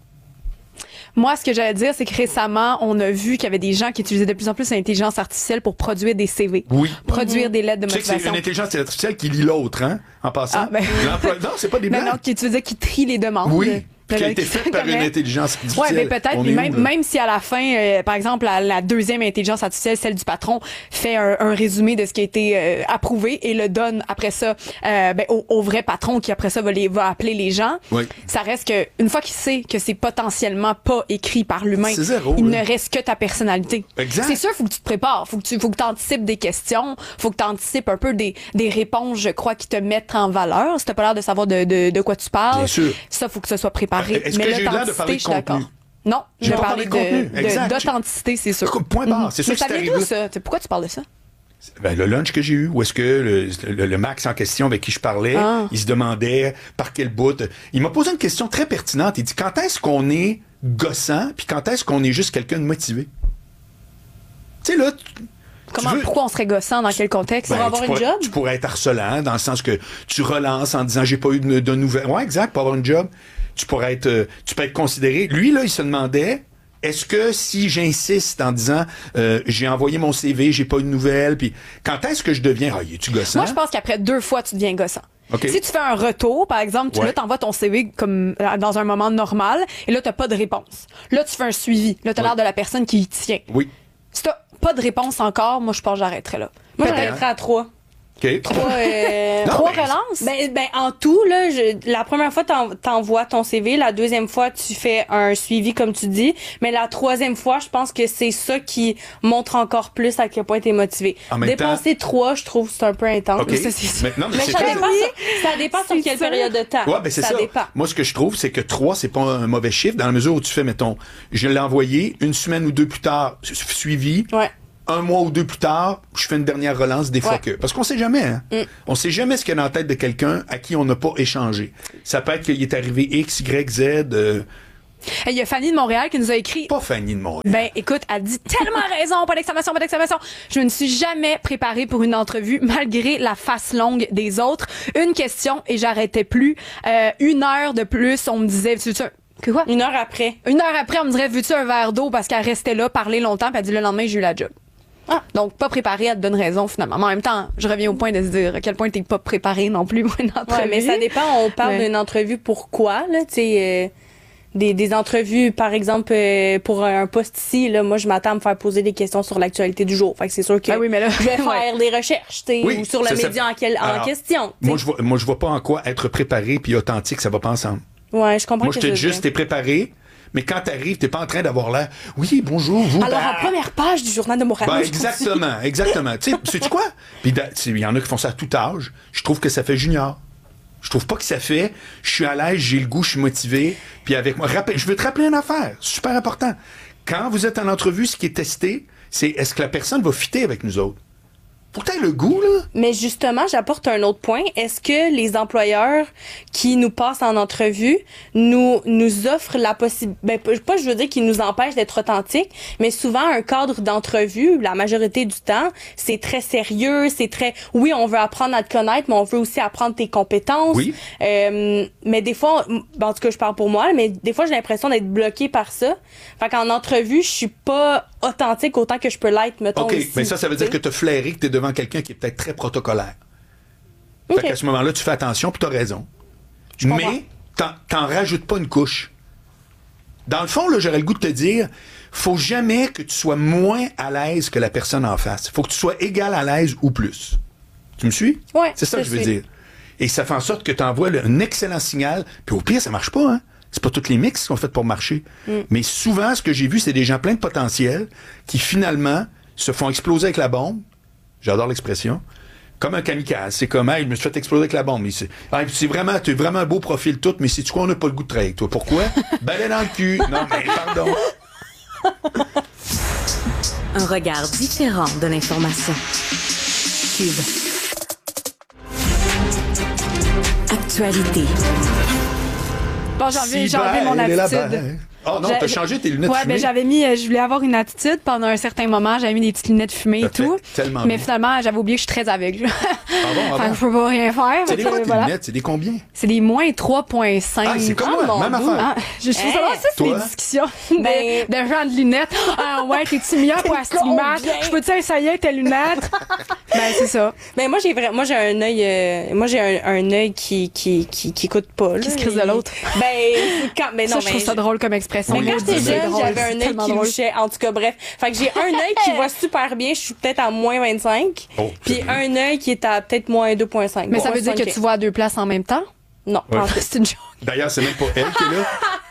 Moi, ce que j'allais dire, c'est que récemment, on a vu qu'il y avait des gens qui utilisaient de plus en plus l'intelligence artificielle pour produire des C V. Oui. Produire mm-hmm. des lettres de tu motivation. sais que c'est une intelligence artificielle qui lit l'autre, hein, en passant. Ah, ben... non, c'est pas des blagues. Non, non, qui, tu veux dire qui trie les demandes. Oui. Là, qui a là, été qui fait se par une connaît. intelligence Ouais, artificielle. mais peut-être, On puis est même, où, là? même si à la fin, euh, par exemple, la, la deuxième intelligence artificielle, celle du patron, fait un, un résumé de ce qui a été euh, approuvé et le donne après ça euh, ben, au, au vrai patron qui après ça va, les, va appeler les gens, oui. ça reste que une fois qu'il sait que c'est potentiellement pas écrit par l'humain, C'est zéro, il là. ne reste que ta personnalité. Exact. C'est sûr, faut que tu te prépares, faut que tu faut que anticipes des questions, faut que tu anticipes un peu des, des réponses, je crois, qui te mettent en valeur. Si t'as pas l'air de savoir de, de, de quoi tu parles, Bien sûr. ça, faut que ce soit préparé. Est-ce Mais que j'ai eu l'air de l'authenticité, parler de je suis d'accord. contenu? Non, J'ai je pas parlais parlé de de, contenu. de- Exact. d'authenticité, c'est sûr. Point barre. Mhm. C'est sûr Mais que ça c'est vient arrivé d'où, là. ça? Pourquoi tu parles de ça? Ben, le lunch que j'ai eu, où est-ce que le, le, le Max en question avec qui je parlais, Ah. il se demandait par quel bout. Il m'a posé une question très pertinente. Il dit quand est-ce qu'on est gossant, puis quand est-ce qu'on est juste quelqu'un de motivé? Tu sais, là. tu- Comment, tu veux- pourquoi on serait gossant? Dans quel contexte? Ben, tu pourrais- Tu pourrais être harcelant, dans le sens que tu relances en disant j'ai pas eu de, de nouvelles. Ouais, exact, pour avoir une job. Tu pourrais être, euh, tu peux être considéré. Lui, là, il se demandait. Est-ce que si j'insiste en disant euh, j'ai envoyé mon C V, j'ai pas eu de nouvelles, puis quand est-ce que je deviens ah, es-tu gossant? Moi, je pense qu'après deux fois, tu deviens gossant. OK. Si tu fais un retour, par exemple, tu Ouais. là, t'envoies ton C V comme euh, dans un moment normal, et là, t'as pas de réponse. Là, tu fais un suivi. Là, t'as Ouais. l'air de la personne qui y tient. Oui. Si t'as pas de réponse encore, moi, je pense que j'arrêterais là. Moi, Peut-être. j'arrêterais à trois. OK. Trois, euh, Non, Trois mais- relances? Ben, ben, en tout, là, je- la première fois, t'en- t'envoies ton C V. La deuxième fois, tu fais un suivi, comme tu dis. Mais la troisième fois, je pense que c'est ça qui montre encore plus à quel point t'es motivé. En même Dépenser trois, je trouve que c'est un peu intense. OK. Ça, c'est sûr. Mais non, mais Mais c'est ça très- dépend, sur, ça dépend sur C'est quelle ça. période de temps. Ouais, ben c'est ça. dépend. Moi, ce que je trouve, c'est que trois, c'est pas un mauvais chiffre, dans la mesure où tu fais, mettons, je l'ai envoyé, une semaine ou deux plus tard, su- suivi. Ouais. Un mois ou deux plus tard, je fais une dernière relance, des fois Ouais. que. Parce qu'on sait jamais, hein. Mm. On sait jamais ce qu'il y a dans la tête de quelqu'un à qui on n'a pas échangé. Ça peut être qu'il est arrivé X, Y, Z. euh, Il y a Fanny de Montréal qui nous a écrit. Pas Fanny de Montréal. Ben, écoute, elle dit tellement raison, pas d'exclamation, pas d'exclamation. Je ne suis jamais préparée pour une entrevue, malgré la face longue des autres. Une question et j'arrêtais plus. Euh, une heure de plus, on me disait, veux-tu un- que quoi? Une heure après. Une heure après, on me dirait, veux-tu un verre d'eau? Parce qu'elle restait là, parler longtemps, puis elle dit, le lendemain, j'ai eu la job. Ah. Donc, pas préparée, elle te donne raison, finalement. Mais en même temps, je reviens au point de se dire à quel point t'es pas préparé non plus pour une entrevue. Ouais, mais ça dépend. On parle Ouais. d'une entrevue pourquoi, là, tu sais, euh, des, des entrevues, par exemple, euh, pour un poste ici, là, moi, je m'attends à me faire poser des questions sur l'actualité du jour. Fait que c'est sûr que Ah oui, mais là, je vais faire ouais. des recherches, tu sais, Oui, ou sur le ça, ça- média en, quel- en Alors, question. tu sais. Moi, je vois, moi, je vois pas en quoi être préparé puis authentique, ça va pas ensemble. Ouais, je comprends Moi, que je te ça dis juste, veut t'es préparé, mais quand t'arrives, t'es pas en train d'avoir l'air, oui, bonjour, vous. dire. Alors, bah, en première page du journal de Montréal. Ben, aujourd'hui. exactement, exactement. Tu sais, sais-tu quoi? Puis da- tu sais, il y en a qui font ça à tout âge. Je trouve que ça fait junior. Je trouve pas que ça fait. Je suis à l'aise, j'ai le goût, je suis motivé. Puis avec moi, rappel, je veux te rappeler une affaire, super important. Quand vous êtes en entrevue, ce qui est testé, c'est est-ce que la personne va fitter avec nous autres? Faut que t'aies le goût, là. Mais justement, j'apporte un autre point. Est-ce que les employeurs qui nous passent en entrevue nous nous offrent la possibilité, ben, pas je veux dire qu'ils nous empêchent d'être authentiques, mais souvent un cadre d'entrevue, la majorité du temps, c'est très sérieux, c'est très, oui, on veut apprendre à te connaître, mais on veut aussi apprendre tes compétences. Oui. Euh, mais des fois, ben, en tout cas, je parle pour moi, mais des fois, j'ai l'impression d'être bloquée par ça. Fait qu'en entrevue, je suis pas authentique autant que je peux l'être, mettons. OK, ici, mais ça, ça veut dire que tu sais. t'as flairé que t'es devant quelqu'un qui est peut-être très protocolaire. OK. Fait qu'à ce moment-là, tu fais attention, puis t'as raison. comprends. Mais t'en, t'en rajoutes pas une couche. Dans le fond, là, j'aurais le goût de te dire, faut jamais que tu sois moins à l'aise que la personne en face. Faut que tu sois égal à l'aise ou plus. Tu me suis? Ouais, C'est ça que je je veux suis. dire. Et ça fait en sorte que tu envoies un excellent signal, puis au pire, ça marche pas, hein? C'est pas toutes les mix qui sont faites pour marcher. Mm. Mais souvent, ce que j'ai vu, c'est des gens pleins de potentiel qui, finalement, se font exploser avec la bombe. J'adore l'expression. Comme un kamikaze. C'est comme, hey, je me suis fait exploser avec la bombe. Mais c'est, hey, c'est vraiment, tu as vraiment un beau profil tout, mais c'est-tu quoi, on n'a pas le goût de travailler avec toi. Pourquoi? Balai dans le cul. Non, mais pardon. Un regard différent de l'information. Cube. Actualité. Bon, j'ai enlevé, Si j'ai enlevé mon belle est la attitude. belle. Oh non, J'ai- t'as changé tes lunettes Ouais, fumées. ben j'avais mis, euh, je voulais avoir une attitude pendant un certain moment. J'avais mis des petites lunettes fumées et Ça fait tout. tellement Mais bien. finalement, j'avais oublié que je suis très aveugle. Ah bon, ah Fait que bon. je peux pas rien faire. C'est Fait des que, quoi tes voilà. lunettes? C'est des combien? C'est des moins trois virgule cinq. Ah, c'est comme moi, mon même Dieu. affaire. Ah, je trouve ça, Hein? ça, c'est Toi? des discussions de, Ben- de gens de lunettes. Ah ouais, t'es-tu meilleur pour astigmate? combien? Je peux-tu essayer tes lunettes? Ben, c'est ça. Ben, moi, j'ai vraiment, moi, j'ai un œil, euh, moi, j'ai un, un œil qui, qui, qui, qui écoute pas, là. Qui se crise de l'autre. Ben, quand, ben, non, ça, je trouve mais ça drôle comme expression. Mais quand j'étais jeune, j'avais un œil qui louchait. En tout cas, bref. Fait que j'ai un œil qui voit super bien. Je suis peut-être à moins vingt-cinq. Oh, puis un œil qui est à peut-être moins deux virgule cinq. Mais ça veut dire que tu vois à deux places en même temps? Non, Ouais. c'est une joke. D'ailleurs, c'est même pas elle qui est là.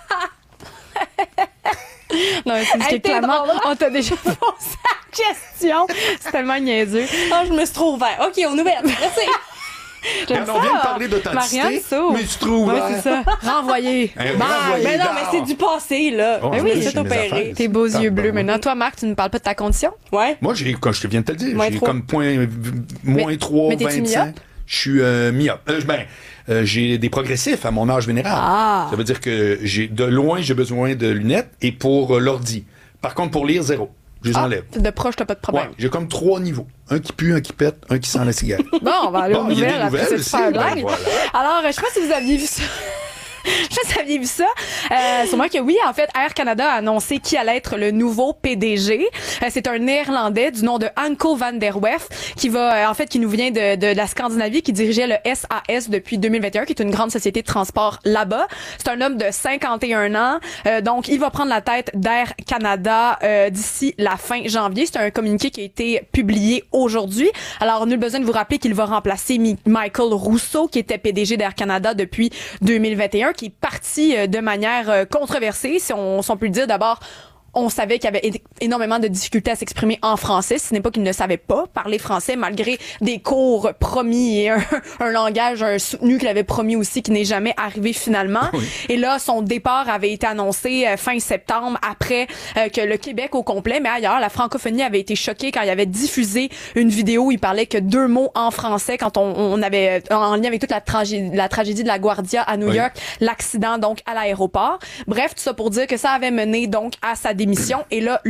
Non, c'est parce que Hey, t'es clairement, drôle. on t'a déjà posé la question. C'est tellement niaiseux. Oh, je me suis trop ouvert. OK, on ouvert. Merci. J'aime Regarde, on vient de ça. parler d'authenticité, Marianne Sow. mais tu trouves Ouais, ouvert. c'est ça. Renvoyer. Hein, Bye. renvoyer. Mais non, mais dehors. c'est du passé, là. Oh, Ben mais oui, j'ai c'est mes opéré. affaires. Tes beaux Pardon. yeux bleus. Maintenant, toi, Marc, tu ne parles pas de ta condition? Ouais. Moi, j'ai, comme je te viens de te le dire, Moins j'ai trois. comme point, v- moins trois, mais t'es-tu vingt-cinq. myope? Je suis euh, myope. Euh, ben, euh, j'ai des progressifs à mon âge vénérable. Ah. Ça veut dire que j'ai de loin, j'ai besoin de lunettes et pour euh, l'ordi. Par contre, pour lire, zéro. Je les Ah, enlève. de proche, t'as pas de Ouais, problème. j'ai comme trois niveaux. Un qui pue, un qui pète, un qui sent la cigarette. Bon, on va aller Bon, aux il y a des nouvelles après nouvelles cette aussi, super ben blague. voilà. Alors, euh, je sais pas si vous aviez vu ça. Je sais pas si vous aviez vu ça. Euh, sûrement que oui. En fait, Air Canada a annoncé qui allait être le nouveau P D G. Euh, c'est un Néerlandais du nom de Anko van der Werf qui va, euh, en fait, qui nous vient de, de, de la Scandinavie, qui dirigeait le S A S depuis deux mille vingt et un, qui est une grande société de transport là-bas. C'est un homme de cinquante et un ans. Euh, donc, il va prendre la tête d'Air Canada euh, d'ici la fin janvier. C'est un communiqué qui a été publié aujourd'hui. Alors, nul besoin de vous rappeler qu'il va remplacer Mi- Michael Rousseau, qui était P D G d'Air Canada depuis deux mille vingt et un, qui est parti euh, de manière euh, controversée, si on, si on peut le dire. D'abord, on savait qu'il y avait é- énormément de difficultés à s'exprimer en français. Ce n'est pas qu'il ne savait pas parler français, malgré des cours promis et un, un langage un soutenu qu'il avait promis aussi, qui n'est jamais arrivé finalement. Oui. Et là, son départ avait été annoncé euh, fin septembre, après euh, que le Québec au complet, mais ailleurs, la francophonie avait été choquée quand il avait diffusé une vidéo où il parlait que deux mots en français quand on, on avait, euh, en lien avec toute la, tragédie, la tragédie de la Guardia à New Oui. York, l'accident donc à l'aéroport. Bref, tout ça pour dire que ça avait mené donc à sa démission. Et là,